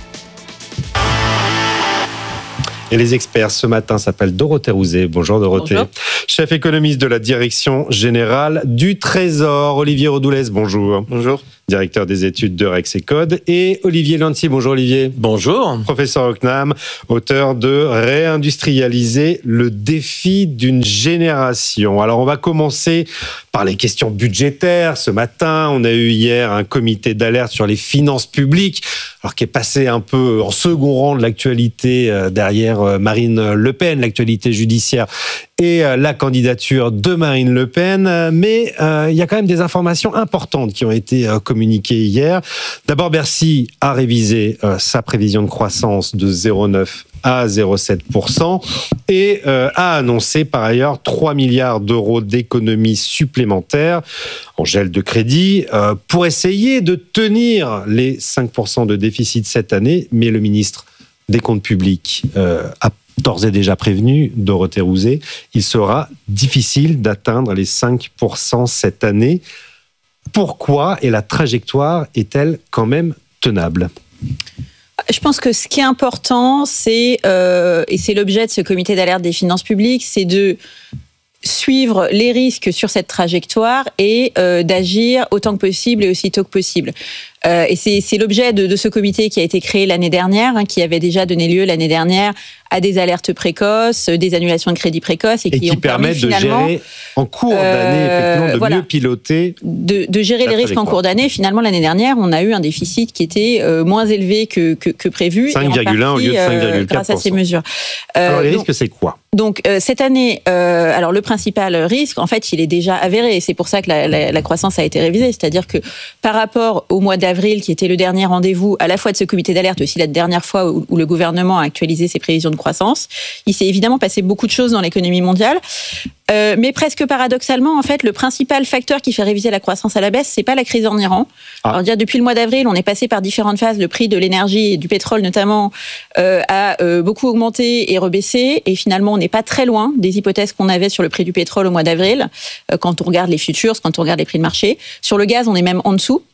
Et les experts ce matin s'appellent Dorothée Rouzet. Bonjour Dorothée. Bonjour. Chef économiste de la Direction Générale du Trésor. Olivier Rodoulès, bonjour. Bonjour. Directeur des études de Rex et Code. Et Olivier Lantier, bonjour Olivier. Bonjour. Professeur au CNAM, auteur de Réindustrialiser le défi d'une génération. Alors on va commencer par les questions budgétaires. Ce matin, on a eu hier un comité d'alerte sur les finances publiques, alors qui est passé un peu en second rang de l'actualité derrière Marine Le Pen, l'actualité judiciaire et la candidature de Marine Le Pen. Mais il y a quand même des informations importantes qui ont été communiquées hier. D'abord, Bercy a révisé sa prévision de croissance de 0,9 à 0,7% et a annoncé par ailleurs 3 milliards d'euros d'économies supplémentaires en gel de crédit pour essayer de tenir les 5% de déficit cette année. Mais le ministre des Comptes publics a d'ores et déjà prévenu, Dorothée Rouzet, il sera difficile d'atteindre les 5% cette année. Pourquoi et la trajectoire est-elle quand même tenable ? Je pense que ce qui est important, c'est, et c'est l'objet de ce comité d'alerte des finances publiques, c'est de suivre les risques sur cette trajectoire et d'agir autant que possible et aussitôt que possible. Et c'est l'objet de ce comité qui a été créé l'année dernière, qui avait déjà donné lieu l'année dernière à des alertes précoces, des annulations de crédit précoces et qui ont permettent de gérer en cours d'année, effectivement, de mieux piloter. De gérer les risques en cours d'année. Finalement, l'année dernière, on a eu un déficit qui était moins élevé que prévu. 5,1 au lieu de 5,4%. Grâce à ces mesures. Alors, les risques, c'est quoi ? Donc, cette année, alors le principal risque, en fait, il est déjà avéré. C'est pour ça que la croissance a été révisée. C'est-à-dire que par rapport au mois d'avril, qui était le dernier rendez-vous, à la fois de ce comité d'alerte, aussi la dernière fois où le gouvernement a actualisé ses prévisions de croissance, il s'est évidemment passé beaucoup de choses dans l'économie mondiale. Mais presque paradoxalement, en fait, le principal facteur qui fait réviser la croissance à la baisse, c'est pas la crise en Iran. Alors, depuis le mois d'avril, on est passé par différentes phases. Le prix de l'énergie et du pétrole, notamment, a beaucoup augmenté et rebaissé. Et finalement, on n'est pas très loin des hypothèses qu'on avait sur le prix du pétrole au mois d'avril, quand on regarde les futures, quand on regarde les prix de marché. Sur le gaz, on est même en dessous.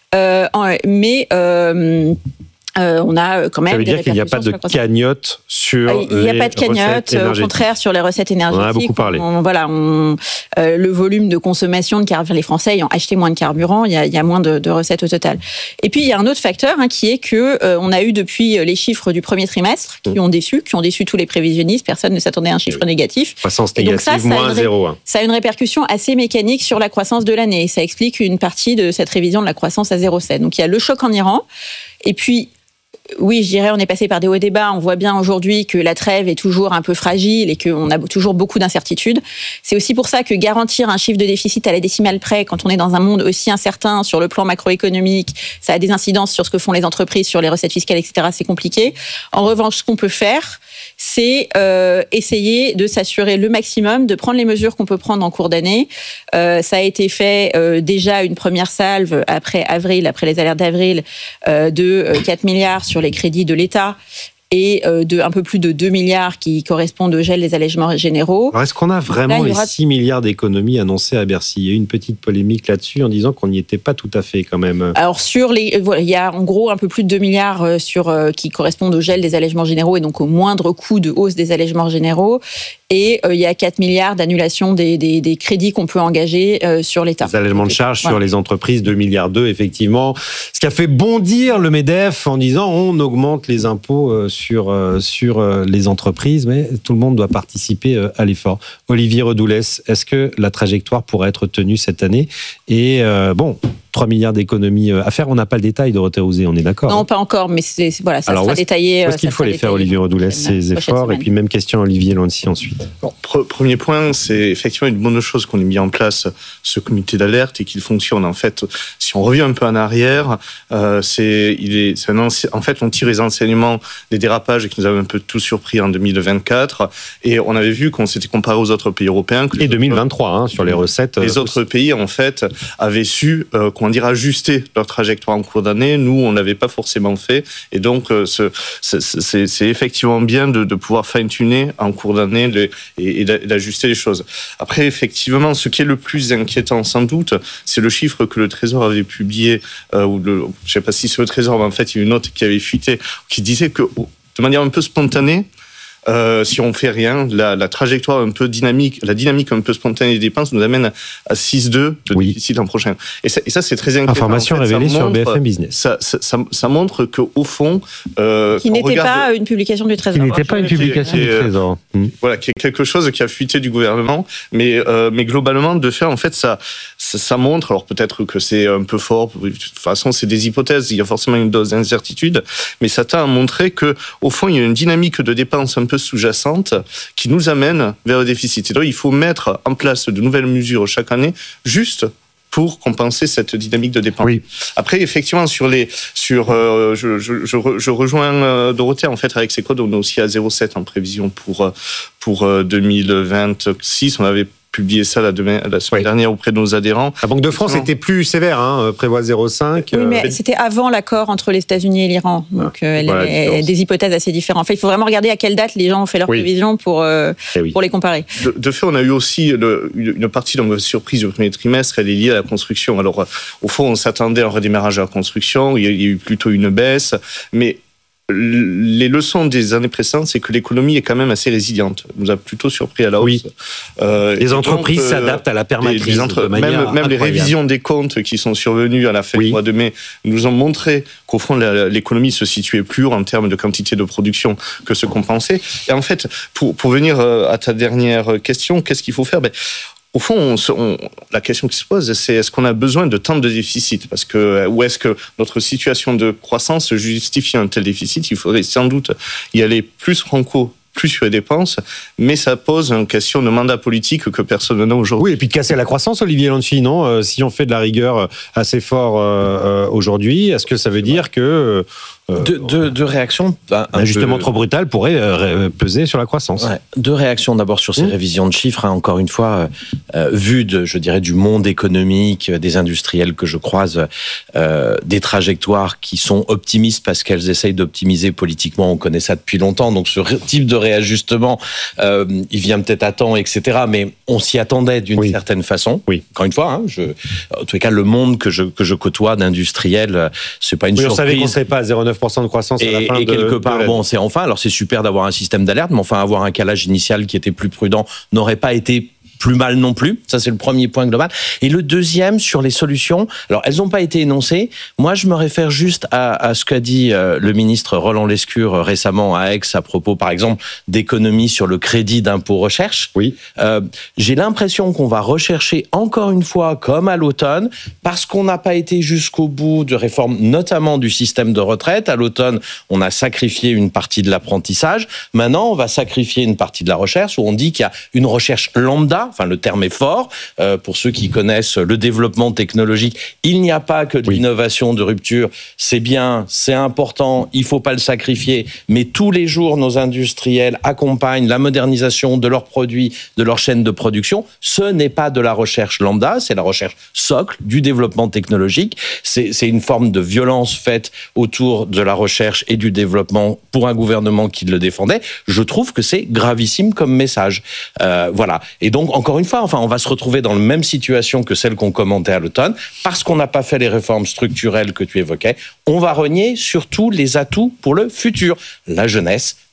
On a quand même. Ça veut dire qu'il n'y a pas de cagnotte sur les recettes énergétiques. Il n'y a pas de cagnotte, au contraire, sur les recettes énergétiques. On en a beaucoup parlé. Le volume de consommation les Français ayant acheté moins de carburant, il y a moins de recettes au total. Et puis, il y a un autre facteur qui est que on a eu depuis les chiffres du premier trimestre qui ont déçu tous les prévisionnistes. Personne ne s'attendait à un chiffre négatif. Croissance négative, moins 0,1. Ça a une répercussion assez mécanique sur la croissance de l'année. Et ça explique une partie de cette révision de la croissance à 0,7. Donc, il y a le choc en Iran. Et puis, oui, je dirais, on est passé par des hauts et des bas. On voit bien aujourd'hui que la trêve est toujours un peu fragile et qu'on a toujours beaucoup d'incertitudes. C'est aussi pour ça que garantir un chiffre de déficit à la décimale près, quand on est dans un monde aussi incertain sur le plan macroéconomique, ça a des incidences sur ce que font les entreprises, sur les recettes fiscales, etc. C'est compliqué. En revanche, ce qu'on peut faire, c'est essayer de s'assurer le maximum, de prendre les mesures qu'on peut prendre en cours d'année. Ça a été fait déjà une première salve après les alertes d'avril, de 4 milliards sur les crédits de l'État et de un peu plus de 2 milliards qui correspondent au gel des allègements généraux. Alors est-ce qu'on a vraiment les 6 milliards d'économies annoncées à Bercy ? Il y a eu une petite polémique là-dessus en disant qu'on n'y était pas tout à fait quand même. Alors il y a en gros un peu plus de 2 milliards qui correspondent au gel des allègements généraux et donc au moindre coût de hausse des allègements généraux. Et il y a 4 milliards d'annulation des crédits qu'on peut engager sur l'État. Les allègements de charges sur les entreprises, 2,2 milliards, effectivement. Ce qui a fait bondir le MEDEF en disant on augmente les impôts sur les entreprises, mais tout le monde doit participer à l'effort. Olivier Redoulès, est-ce que la trajectoire pourrait être tenue cette année ? Et 3 milliards d'économies à faire. On n'a pas le détail, Dorothée Rouzet, on est d'accord? Non, pas encore, mais voilà, ça sera détaillé. Où est-ce qu'il faut les faire, Olivier Redoulet, ces efforts? Et puis même question à Olivier Lancy ensuite. Bon, premier point, c'est effectivement une bonne chose qu'on ait mis en place ce comité d'alerte et qu'il fonctionne. En fait, si on revient un peu en arrière, en fait, on tire les enseignements des dérapages qui nous avaient un peu tout surpris en 2024, et on avait vu qu'on s'était comparé aux autres pays européens. Et 2023, sur les recettes. Les autres pays, en fait, avaient su, ajuster leur trajectoire en cours d'année. Nous, on n'avait pas forcément fait, et donc c'est effectivement bien de pouvoir fine-tuner en cours d'année et d'ajuster les choses. Après, effectivement, ce qui est le plus inquiétant, sans doute, c'est le chiffre que le Trésor avait publié, je ne sais pas si c'est le Trésor, mais en fait, il y a une note qui avait fuité, qui disait que, de manière un peu spontanée, si on fait rien, la trajectoire un peu dynamique, la dynamique un peu spontanée des dépenses nous amène à 6,2 de déficit l'an prochain. Et ça, c'est très inquiétant. Information révélée sur BFM Business. Ça montre qu'au fond... qui n'était pas une publication du Trésor. Qui n'était pas une publication du Trésor. Voilà, qui est quelque chose qui a fuité du gouvernement. Mais globalement, de fait, en fait, ça montre, alors peut-être que c'est un peu fort, de toute façon, c'est des hypothèses, il y a forcément une dose d'incertitude, mais ça tend à montrer qu'au fond, il y a une dynamique de dépenses un peu sous-jacente qui nous amène vers le déficit. Et donc, il faut mettre en place de nouvelles mesures chaque année, juste pour compenser cette dynamique de dépenses. Oui. Après, effectivement, je rejoins Dorothée, en fait, avec ses codes, on est aussi à 0,7 en prévision pour 2026. On avait publié ça la semaine dernière auprès de nos adhérents. La Banque de France était plus sévère, prévoit 0,5. Oui, mais c'était avant l'accord entre les États-Unis et l'Iran. Donc, elle avait des hypothèses assez différentes. Enfin, il faut vraiment regarder à quelle date les gens ont fait leurs prévisions pour les comparer. De fait, on a eu aussi une partie de la surprise du premier trimestre, elle est liée à la construction. Alors, au fond, on s'attendait à un redémarrage à la construction, il y a eu plutôt une baisse, mais les leçons des années précédentes, c'est que l'économie est quand même assez résiliente. Elle nous a plutôt surpris à la hausse. Oui. Les entreprises s'adaptent à la permacrise. Même les révisions des comptes qui sont survenues à la fin du mois de mai nous ont montré qu'au fond, l'économie se situait plus haut en termes de quantité de production que ce qu'on pensait. Et en fait, pour venir à ta dernière question, qu'est-ce qu'il faut faire? Au fond, la question qui se pose, c'est est-ce qu'on a besoin de tant de déficit? Ou est-ce que notre situation de croissance justifie un tel déficit? Il faudrait sans doute y aller plus franco, plus sur les dépenses, mais ça pose une question de mandat politique que personne n'a aujourd'hui. Oui, et puis de casser la croissance, Olivier Lancy, non? Si on fait de la rigueur assez fort aujourd'hui, est-ce que ça veut dire que... Deux réactions. Un ajustement trop brutal pourrait peser sur la croissance. Ouais. Deux réactions d'abord sur ces révisions de chiffres. Encore une fois, vu du monde économique, des industriels que je croise, des trajectoires qui sont optimistes parce qu'elles essayent d'optimiser politiquement. On connaît ça depuis longtemps. Donc ce type de réajustement, il vient peut-être à temps, etc. Mais on s'y attendait d'une certaine façon. Oui. Encore une fois, en tous les cas, le monde que je côtoie d'industriels, c'est pas une surprise. On savait qu'on serait pas à 0,9% de croissance à la fin et quelque part, c'est alors c'est super d'avoir un système d'alerte, mais avoir un calage initial qui était plus prudent n'aurait pas été plus mal non plus. Ça, c'est le premier point global. Et le deuxième, sur les solutions, alors elles n'ont pas été énoncées. Moi, je me réfère juste à ce qu'a dit le ministre Roland Lescure récemment à Aix à propos, par exemple, d'économies sur le crédit d'impôt recherche. Oui. J'ai l'impression qu'on va rechercher encore une fois, comme à l'automne, parce qu'on n'a pas été jusqu'au bout de réforme, notamment du système de retraite. À l'automne, on a sacrifié une partie de l'apprentissage. Maintenant, on va sacrifier une partie de la recherche, où on dit qu'il y a une recherche lambda. Enfin, le terme est fort. Pour ceux qui connaissent le développement technologique, il n'y a pas que de l'innovation de rupture. C'est bien, c'est important, il ne faut pas le sacrifier. Mais tous les jours, nos industriels accompagnent la modernisation de leurs produits, de leur chaîne de production. Ce n'est pas de la recherche lambda, c'est la recherche socle du développement technologique. C'est une forme de violence faite autour de la recherche et du développement pour un gouvernement qui le défendait. Je trouve que c'est gravissime comme message. Voilà. Et donc, encore une fois, on va se retrouver dans la même situation que celle qu'on commentait à l'automne, parce qu'on n'a pas fait les réformes structurelles que tu évoquais. On va renier surtout les atouts pour le futur. La jeunesse,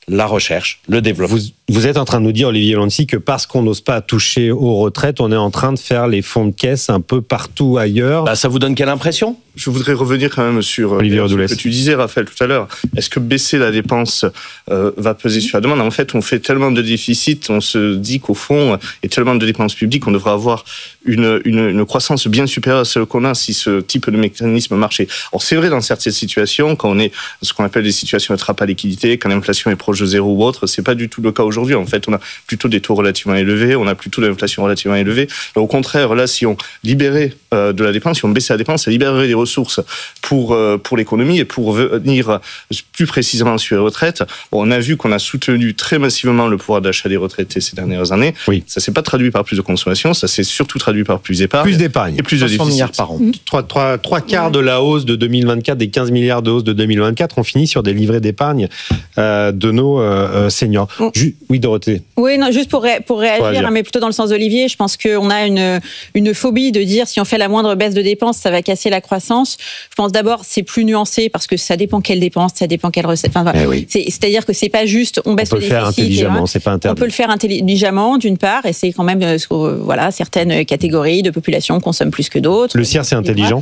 la recherche, le développement. Vous êtes en train de nous dire, Olivier Lancy, que parce qu'on n'ose pas toucher aux retraites, on est en train de faire les fonds de caisse un peu partout ailleurs. Ça vous donne quelle impression ? Je voudrais revenir quand même sur ce que tu disais, Raphaël, tout à l'heure. Est-ce que baisser la dépense va peser sur la demande ? En fait, on fait tellement de déficits, on se dit qu'au fond, et tellement de dépenses publiques, on devrait avoir une croissance bien supérieure à celle qu'on a si ce type de mécanisme marchait. Alors c'est vrai dans certaines situations, quand on est ce qu'on appelle des situations de trappe à liquidité, quand l'inflation est proche de zéro ou autre, c'est pas du tout le cas aujourd'hui. En fait, on a plutôt des taux relativement élevés, on a plutôt de l'inflation relativement élevée. Donc, au contraire, là, si on libérait de la dépense, si on baissait la dépense, ça libérerait des ressources pour l'économie et pour venir plus précisément sur les retraites. Bon, on a vu qu'on a soutenu très massivement le pouvoir d'achat des retraités ces dernières années. Oui. Ça s'est pas traduit par plus de consommation, ça s'est surtout traduit par plus d'épargne. Plus d'épargne. Et plus de déficit. Milliards par an. Trois quarts de la hausse de 2024, des 15 milliards de hausse de 2024, on finit sur des livrets d'épargne de nos seniors. Oui, Dorothée. Oui, non, juste pour réagir, mais plutôt dans le sens d'Olivier, je pense qu'on a une phobie de dire si on fait la moindre baisse de dépenses, ça va casser la croissance. Je pense d'abord c'est plus nuancé parce que ça dépend quelles dépenses, ça dépend quelles recettes. Enfin, oui. C'est-à-dire que c'est pas juste on baisse le déficit. On peut le faire intelligemment, c'est pas interdit. On peut le faire intelligemment d'une part, et c'est quand même certaines catégories de population consomment plus que d'autres. Le CIR c'est intelligent.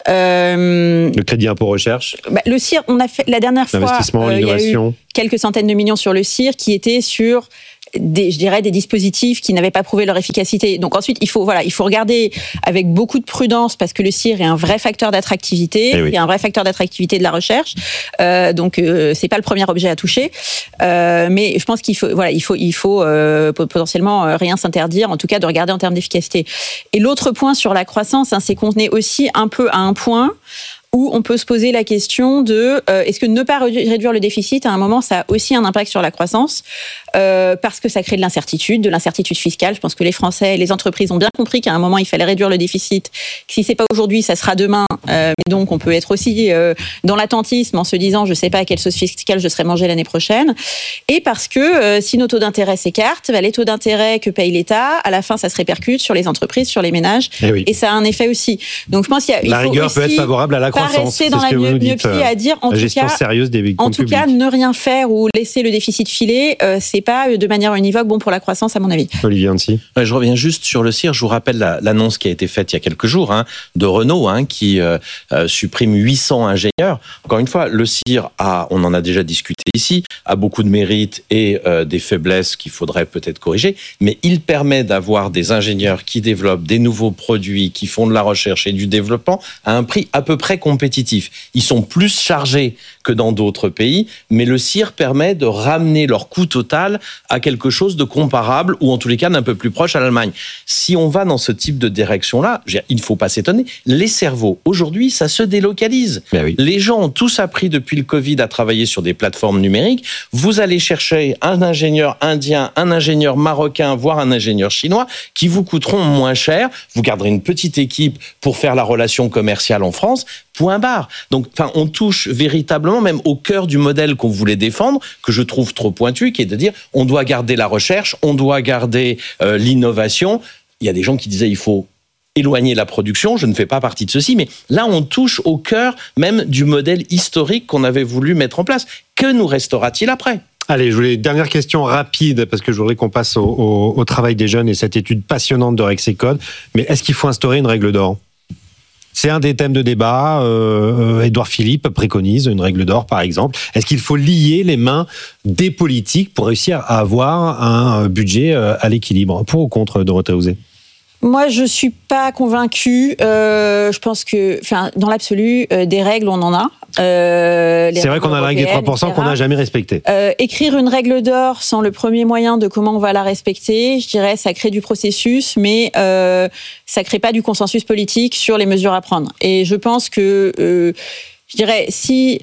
Le crédit impôt recherche. Le CIR, on a fait la dernière fois. L'investissement, l'innovation. Il y a eu quelques centaines de millions sur le CIR qui étaient sur des dispositifs qui n'avaient pas prouvé leur efficacité. Donc ensuite, il faut regarder avec beaucoup de prudence parce que le CIR est un vrai facteur d'attractivité, c'est un vrai facteur d'attractivité de la recherche. Donc c'est pas le premier objet à toucher, mais je pense qu'il faut potentiellement rien s'interdire, en tout cas de regarder en termes d'efficacité. Et l'autre point sur la croissance, c'est qu'on est aussi un peu à un point où on peut se poser la question de est-ce que ne pas réduire le déficit, à un moment, ça a aussi un impact sur la croissance, parce que ça crée de l'incertitude fiscale. Je pense que les Français et les entreprises ont bien compris qu'à un moment, il fallait réduire le déficit, que si c'est pas aujourd'hui, ça sera demain. Mais donc, on peut être aussi dans l'attentisme en se disant, je sais pas à quelle sauce fiscale je serai mangé l'année prochaine. Et parce que si nos taux d'intérêt s'écartent, les taux d'intérêt que paye l'État, à la fin, ça se répercute sur les entreprises, sur les ménages, et ça a un effet aussi. Donc, je pense qu'il la rigueur peut être favorable à la croissance. Rester dans la myopie à dire en tout cas ne rien faire ou laisser le déficit filer, c'est pas de manière univoque bon pour la croissance à mon avis. Olivier Annecy. Je reviens juste sur le CIR. Je vous rappelle l'annonce qui a été faite il y a quelques jours de Renault qui supprime 800 ingénieurs. Encore une fois, le CIR on en a déjà discuté ici, a beaucoup de mérites et des faiblesses qu'il faudrait peut-être corriger, mais il permet d'avoir des ingénieurs qui développent des nouveaux produits, qui font de la recherche et du développement à un prix à peu près compétitifs. Ils sont plus chargés que dans d'autres pays, mais le CIR permet de ramener leur coût total à quelque chose de comparable, ou en tous les cas d'un peu plus proche à l'Allemagne. Si on va dans ce type de direction-là, il ne faut pas s'étonner. Les cerveaux, aujourd'hui, ça se délocalise. Oui. Les gens ont tous appris depuis le Covid à travailler sur des plateformes numériques. Vous allez chercher un ingénieur indien, un ingénieur marocain, voire un ingénieur chinois, qui vous coûteront moins cher. Vous garderez une petite équipe pour faire la relation commerciale en France. Point barre. Donc, on touche véritablement même au cœur du modèle qu'on voulait défendre, que je trouve trop pointu, qui est de dire on doit garder la recherche, on doit garder l'innovation. Il y a des gens qui disaient il faut éloigner la production, je ne fais pas partie de ceci, mais là on touche au cœur même du modèle historique qu'on avait voulu mettre en place. Que nous restera-t-il après ? Allez, je voulais dernière question rapide, parce que je voudrais qu'on passe au travail des jeunes et cette étude passionnante de Rexecode. Mais est-ce qu'il faut instaurer une règle d'or ? C'est un des thèmes de débat. Édouard Philippe préconise une règle d'or, par exemple. Est-ce qu'il faut lier les mains des politiques pour réussir à avoir un budget à l'équilibre ? Pour ou contre, Dorothée Houzé ? Moi, je suis pas convaincue. Je pense que, dans l'absolu, des règles, on en a. C'est vrai qu'on a la règle des 3% qu'on n'a jamais respectée. Écrire une règle d'or sans le premier moyen de comment on va la respecter, je dirais, ça crée du processus, mais ça crée pas du consensus politique sur les mesures à prendre. Et je pense que je dirais, si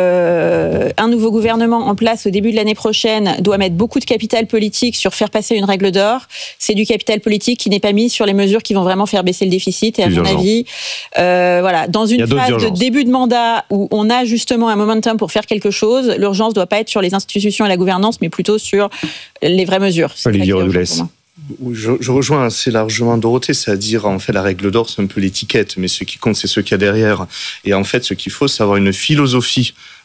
un nouveau gouvernement en place au début de l'année prochaine doit mettre beaucoup de capital politique sur faire passer une règle d'or, c'est du capital politique qui n'est pas mis sur les mesures qui vont vraiment faire baisser le déficit. Et à mon avis, dans une phase de début de mandat où on a justement un momentum pour faire quelque chose, l'urgence ne doit pas être sur les institutions et la gouvernance, mais plutôt sur les vraies mesures. Olivier Rodoulès. Je rejoins assez largement Dorothée, c'est-à-dire en fait la règle d'or c'est un peu l'étiquette, mais ce qui compte c'est ce qu'il y a derrière. Et en fait ce qu'il faut c'est avoir une philosophie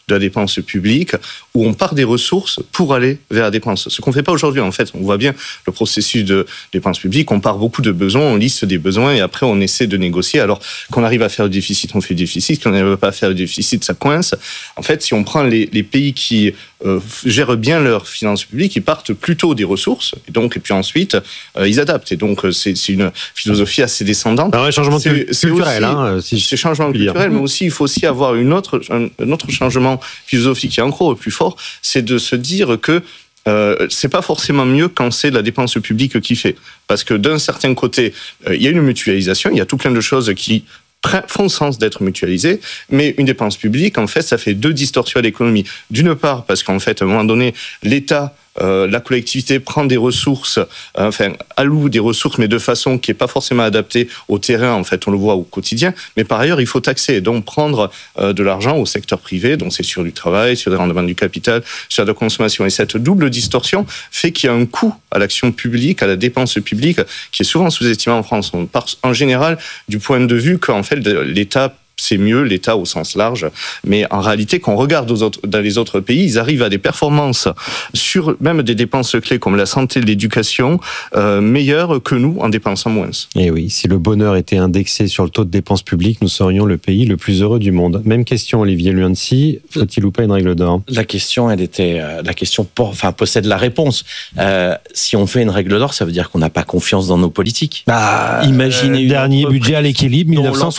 de la dépense publique où on part des ressources pour aller vers la dépense. Ce qu'on ne fait pas aujourd'hui, en fait, on voit bien le processus de dépense publique, on part beaucoup de besoins, on liste des besoins et après on essaie de négocier. Alors qu'on arrive à faire le déficit, on fait le déficit, qu'on n'arrive pas à faire le déficit, ça coince. En fait, si on prend les pays qui gèrent bien leurs finances publiques, ils partent plutôt des ressources et puis ensuite ils adaptent. Et donc c'est une philosophie assez descendante. Alors, un changement culturel, c'est changement culturel, mais aussi il faut aussi avoir un autre changement philosophique qui est encore plus fort, c'est de se dire que c'est pas forcément mieux quand c'est la dépense publique qui fait. Parce que d'un certain côté, il y a une mutualisation, il y a tout plein de choses qui font sens d'être mutualisées, mais une dépense publique, en fait, ça fait deux distorsions à l'économie. D'une part, parce qu'en fait, à un moment donné, l'État, la collectivité prend des ressources, alloue des ressources, mais de façon qui n'est pas forcément adaptée au terrain, en fait, on le voit au quotidien. Mais par ailleurs, il faut taxer, donc prendre de l'argent au secteur privé, donc c'est sur du travail, sur des rendements du capital, sur la consommation. Et cette double distorsion fait qu'il y a un coût à l'action publique, à la dépense publique, qui est souvent sous-estimé en France. On part en général du point de vue qu'en fait, l'État, c'est mieux, l'État au sens large. Mais en réalité, quand on regarde dans les autres pays, ils arrivent à des performances sur même des dépenses clés comme la santé, l'éducation, meilleures que nous en dépensant moins. Et oui, si le bonheur était indexé sur le taux de dépenses publiques, nous serions le pays le plus heureux du monde. Même question, Olivier Luancy, faut-il ou pas une règle d'or ? La question, possède la réponse. Si on fait une règle d'or, ça veut dire qu'on n'a pas confiance dans nos politiques. Imaginez dernier budget à l'équilibre,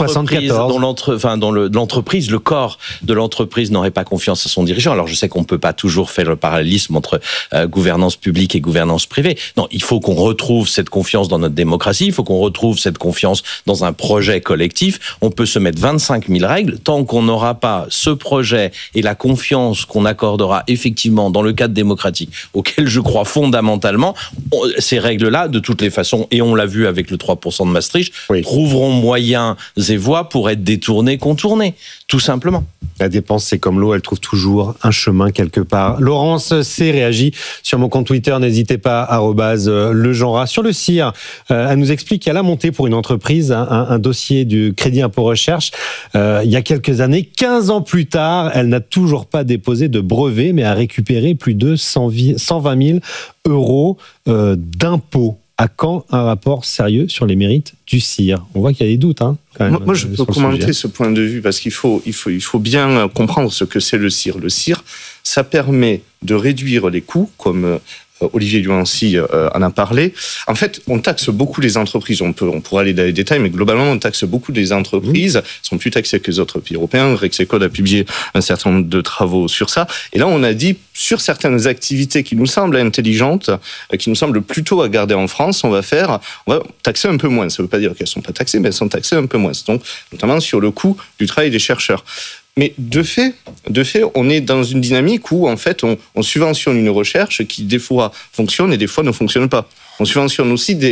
1974. Dont l'entreprise, le corps de l'entreprise n'aurait pas confiance à son dirigeant. Alors je sais qu'on ne peut pas toujours faire le parallélisme entre gouvernance publique et gouvernance privée. Non, il faut qu'on retrouve cette confiance dans notre démocratie, il faut qu'on retrouve cette confiance dans un projet collectif. On peut se mettre 25 000 règles, tant qu'on n'aura pas ce projet et la confiance qu'on accordera effectivement dans le cadre démocratique, auquel je crois fondamentalement, ces règles-là, de toutes les façons, et on l'a vu avec le 3% de Maastricht, trouveront moyens et voies pour être détournées, contourner, tout simplement. La dépense, c'est comme l'eau, elle trouve toujours un chemin quelque part. Laurence C. réagit sur mon compte Twitter, n'hésitez pas, @legenrat. Sur le CIR, elle nous explique qu'elle a monté pour une entreprise un dossier du crédit impôt recherche il y a quelques années. 15 ans plus tard, elle n'a toujours pas déposé de brevet, mais a récupéré plus de 120 000 euros d'impôts. À quand un rapport sérieux sur les mérites du CIR ? On voit qu'il y a des doutes. Moi, je peux commenter ce point de vue parce qu'il faut bien comprendre ce que c'est le CIR. Le CIR, ça permet de réduire les coûts, comme Olivier Luancy en a parlé. En fait, on taxe beaucoup les entreprises. On pourra aller dans les détails, mais globalement, on taxe beaucoup les entreprises. Elles sont plus taxées que les autres pays européens. Rexecode a publié un certain nombre de travaux sur ça. Et là, on a dit, sur certaines activités qui nous semblent intelligentes, qui nous semblent plutôt à garder en France, on va taxer un peu moins. Ça ne veut pas dire qu'elles ne sont pas taxées, mais elles sont taxées un peu moins. Donc, notamment sur le coût du travail des chercheurs. Mais de fait, on est dans une dynamique où, en fait, on subventionne une recherche qui, des fois, fonctionne et des fois ne fonctionne pas. On subventionne aussi des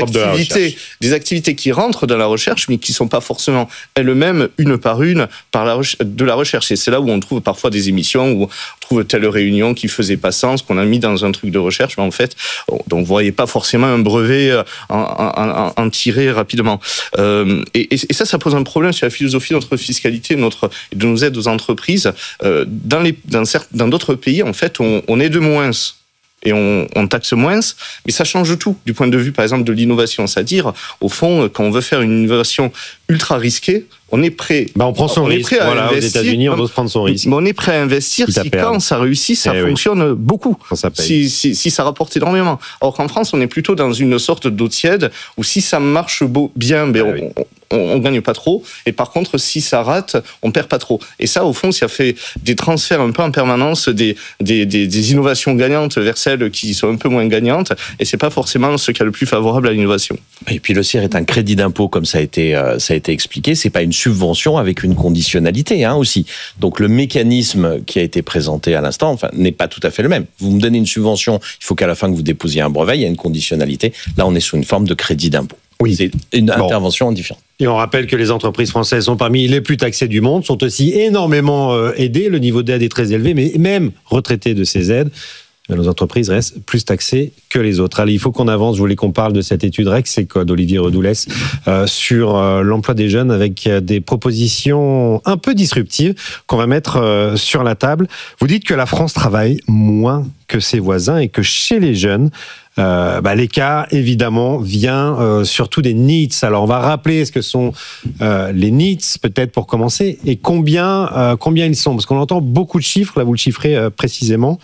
activités qui rentrent dans la recherche, mais qui ne sont pas forcément elles-mêmes, une par une, de la recherche. Et c'est là où on trouve parfois des émissions, où on trouve telle réunion qui ne faisait pas sens, qu'on a mis dans un truc de recherche, mais en fait, on ne voyait pas forcément un brevet en tirer rapidement. Et ça pose un problème sur la philosophie de notre fiscalité, de nos aides aux entreprises. Dans d'autres pays, en fait, on est de moins. Et on taxe moins, mais ça change tout du point de vue, par exemple, de l'innovation. C'est-à-dire, au fond, quand on veut faire une innovation ultra risquée, on est prêt. On prend son risque. Voilà, aux États-Unis, on doit prendre son risque. Mais on est prêt à investir si quand ça réussit, ça fonctionne beaucoup. Si ça rapporte énormément. Or qu'en France, on est plutôt dans une sorte d'eau tiède où si ça marche bien, on gagne pas trop. Et par contre, si ça rate, on perd pas trop. Et ça, au fond, ça fait des transferts un peu en permanence des innovations gagnantes vers celles qui sont un peu moins gagnantes. Et c'est pas forcément ce qui est le plus favorable à l'innovation. Et puis le CIR est un crédit d'impôt, comme ça a été expliqué. C'est pas une subvention avec une conditionnalité aussi. Donc le mécanisme qui a été présenté à l'instant, n'est pas tout à fait le même. Vous me donnez une subvention, il faut qu'à la fin que vous déposiez un brevet, il y a une conditionnalité. Là, on est sous une forme de crédit d'impôt. Oui. C'est une intervention différente. Et on rappelle que les entreprises françaises sont parmi les plus taxées du monde, sont aussi énormément aidées. Le niveau d'aide est très élevé, mais même retraitées de ces aides, nos entreprises restent plus taxées que les autres. Allez, il faut qu'on avance. Je voulais qu'on parle de cette étude Rexecode, Olivier Redoulès, sur l'emploi des jeunes avec des propositions un peu disruptives qu'on va mettre sur la table. Vous dites que la France travaille moins que ses voisins et que chez les jeunes, l'écart, évidemment, vient surtout des needs. Alors, on va rappeler ce que sont les needs, peut-être pour commencer, et combien ils sont. Parce qu'on entend beaucoup de chiffres, là, vous le chiffrez précisément.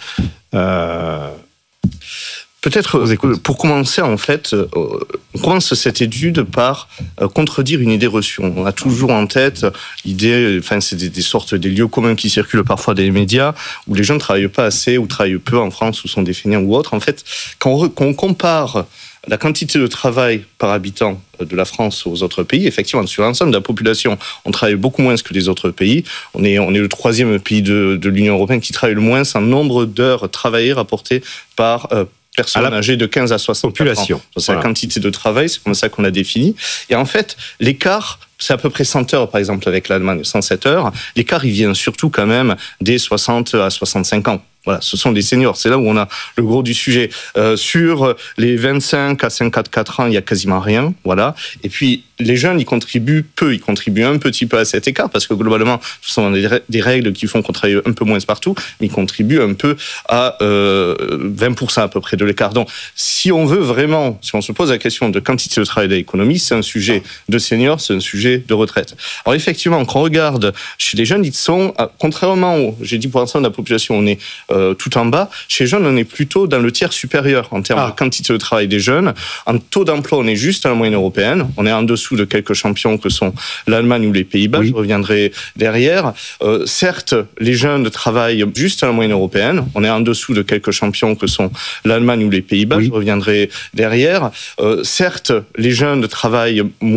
Peut-être, pour commencer, en fait, on commence cette étude par contredire une idée reçue. On a toujours en tête l'idée, enfin, c'est des sortes des lieux communs qui circulent parfois dans les médias, où les gens ne travaillent pas assez, ou travaillent peu en France, ou sont des fainéants ou autres. En fait, quand on compare la quantité de travail par habitant de la France aux autres pays, effectivement, sur l'ensemble de la population, on travaille beaucoup moins que les autres pays. On est le 3e pays de l'Union européenne qui travaille le moins en nombre d'heures travaillées rapportées par personnes âgées de 15 à 60 population. ans. C'est la quantité de travail, c'est comme ça qu'on a défini. Et en fait, l'écart, c'est à peu près 100 heures, par exemple, avec l'Allemagne, 107 heures. L'écart, il vient surtout quand même des 60 à 65 ans. Voilà, ce sont des seniors. C'est là où on a le gros du sujet. Sur les 25 à 54 ans, il y a quasiment rien. Voilà. Et puis, les jeunes, ils contribuent peu. Ils contribuent un petit peu à cet écart parce que globalement, ce sont des règles qui font qu'on travaille un peu moins partout, mais ils contribuent un peu à 20% à peu près de l'écart. Donc, si on veut vraiment, si on se pose la question de quantité de travail de l'économie, c'est un sujet de seniors, c'est un sujet de retraite. Alors, effectivement, quand on regarde chez les jeunes, ils sont, contrairement au, j'ai dit pour l'instant de la population, on est tout en bas. Chez les jeunes, on est plutôt dans le tiers supérieur en termes de quantité de travail des jeunes. En taux d'emploi, on est juste à la moyenne européenne. On est en dessous de quelques champions que sont l'Allemagne ou les Pays-Bas. Oui. Je reviendrai derrière. Certes, les jeunes travaillent juste à la moyenne européenne. On est en dessous de quelques champions que sont l'Allemagne ou les Pays-Bas. Oui. Je reviendrai derrière. Certes, les jeunes travaillent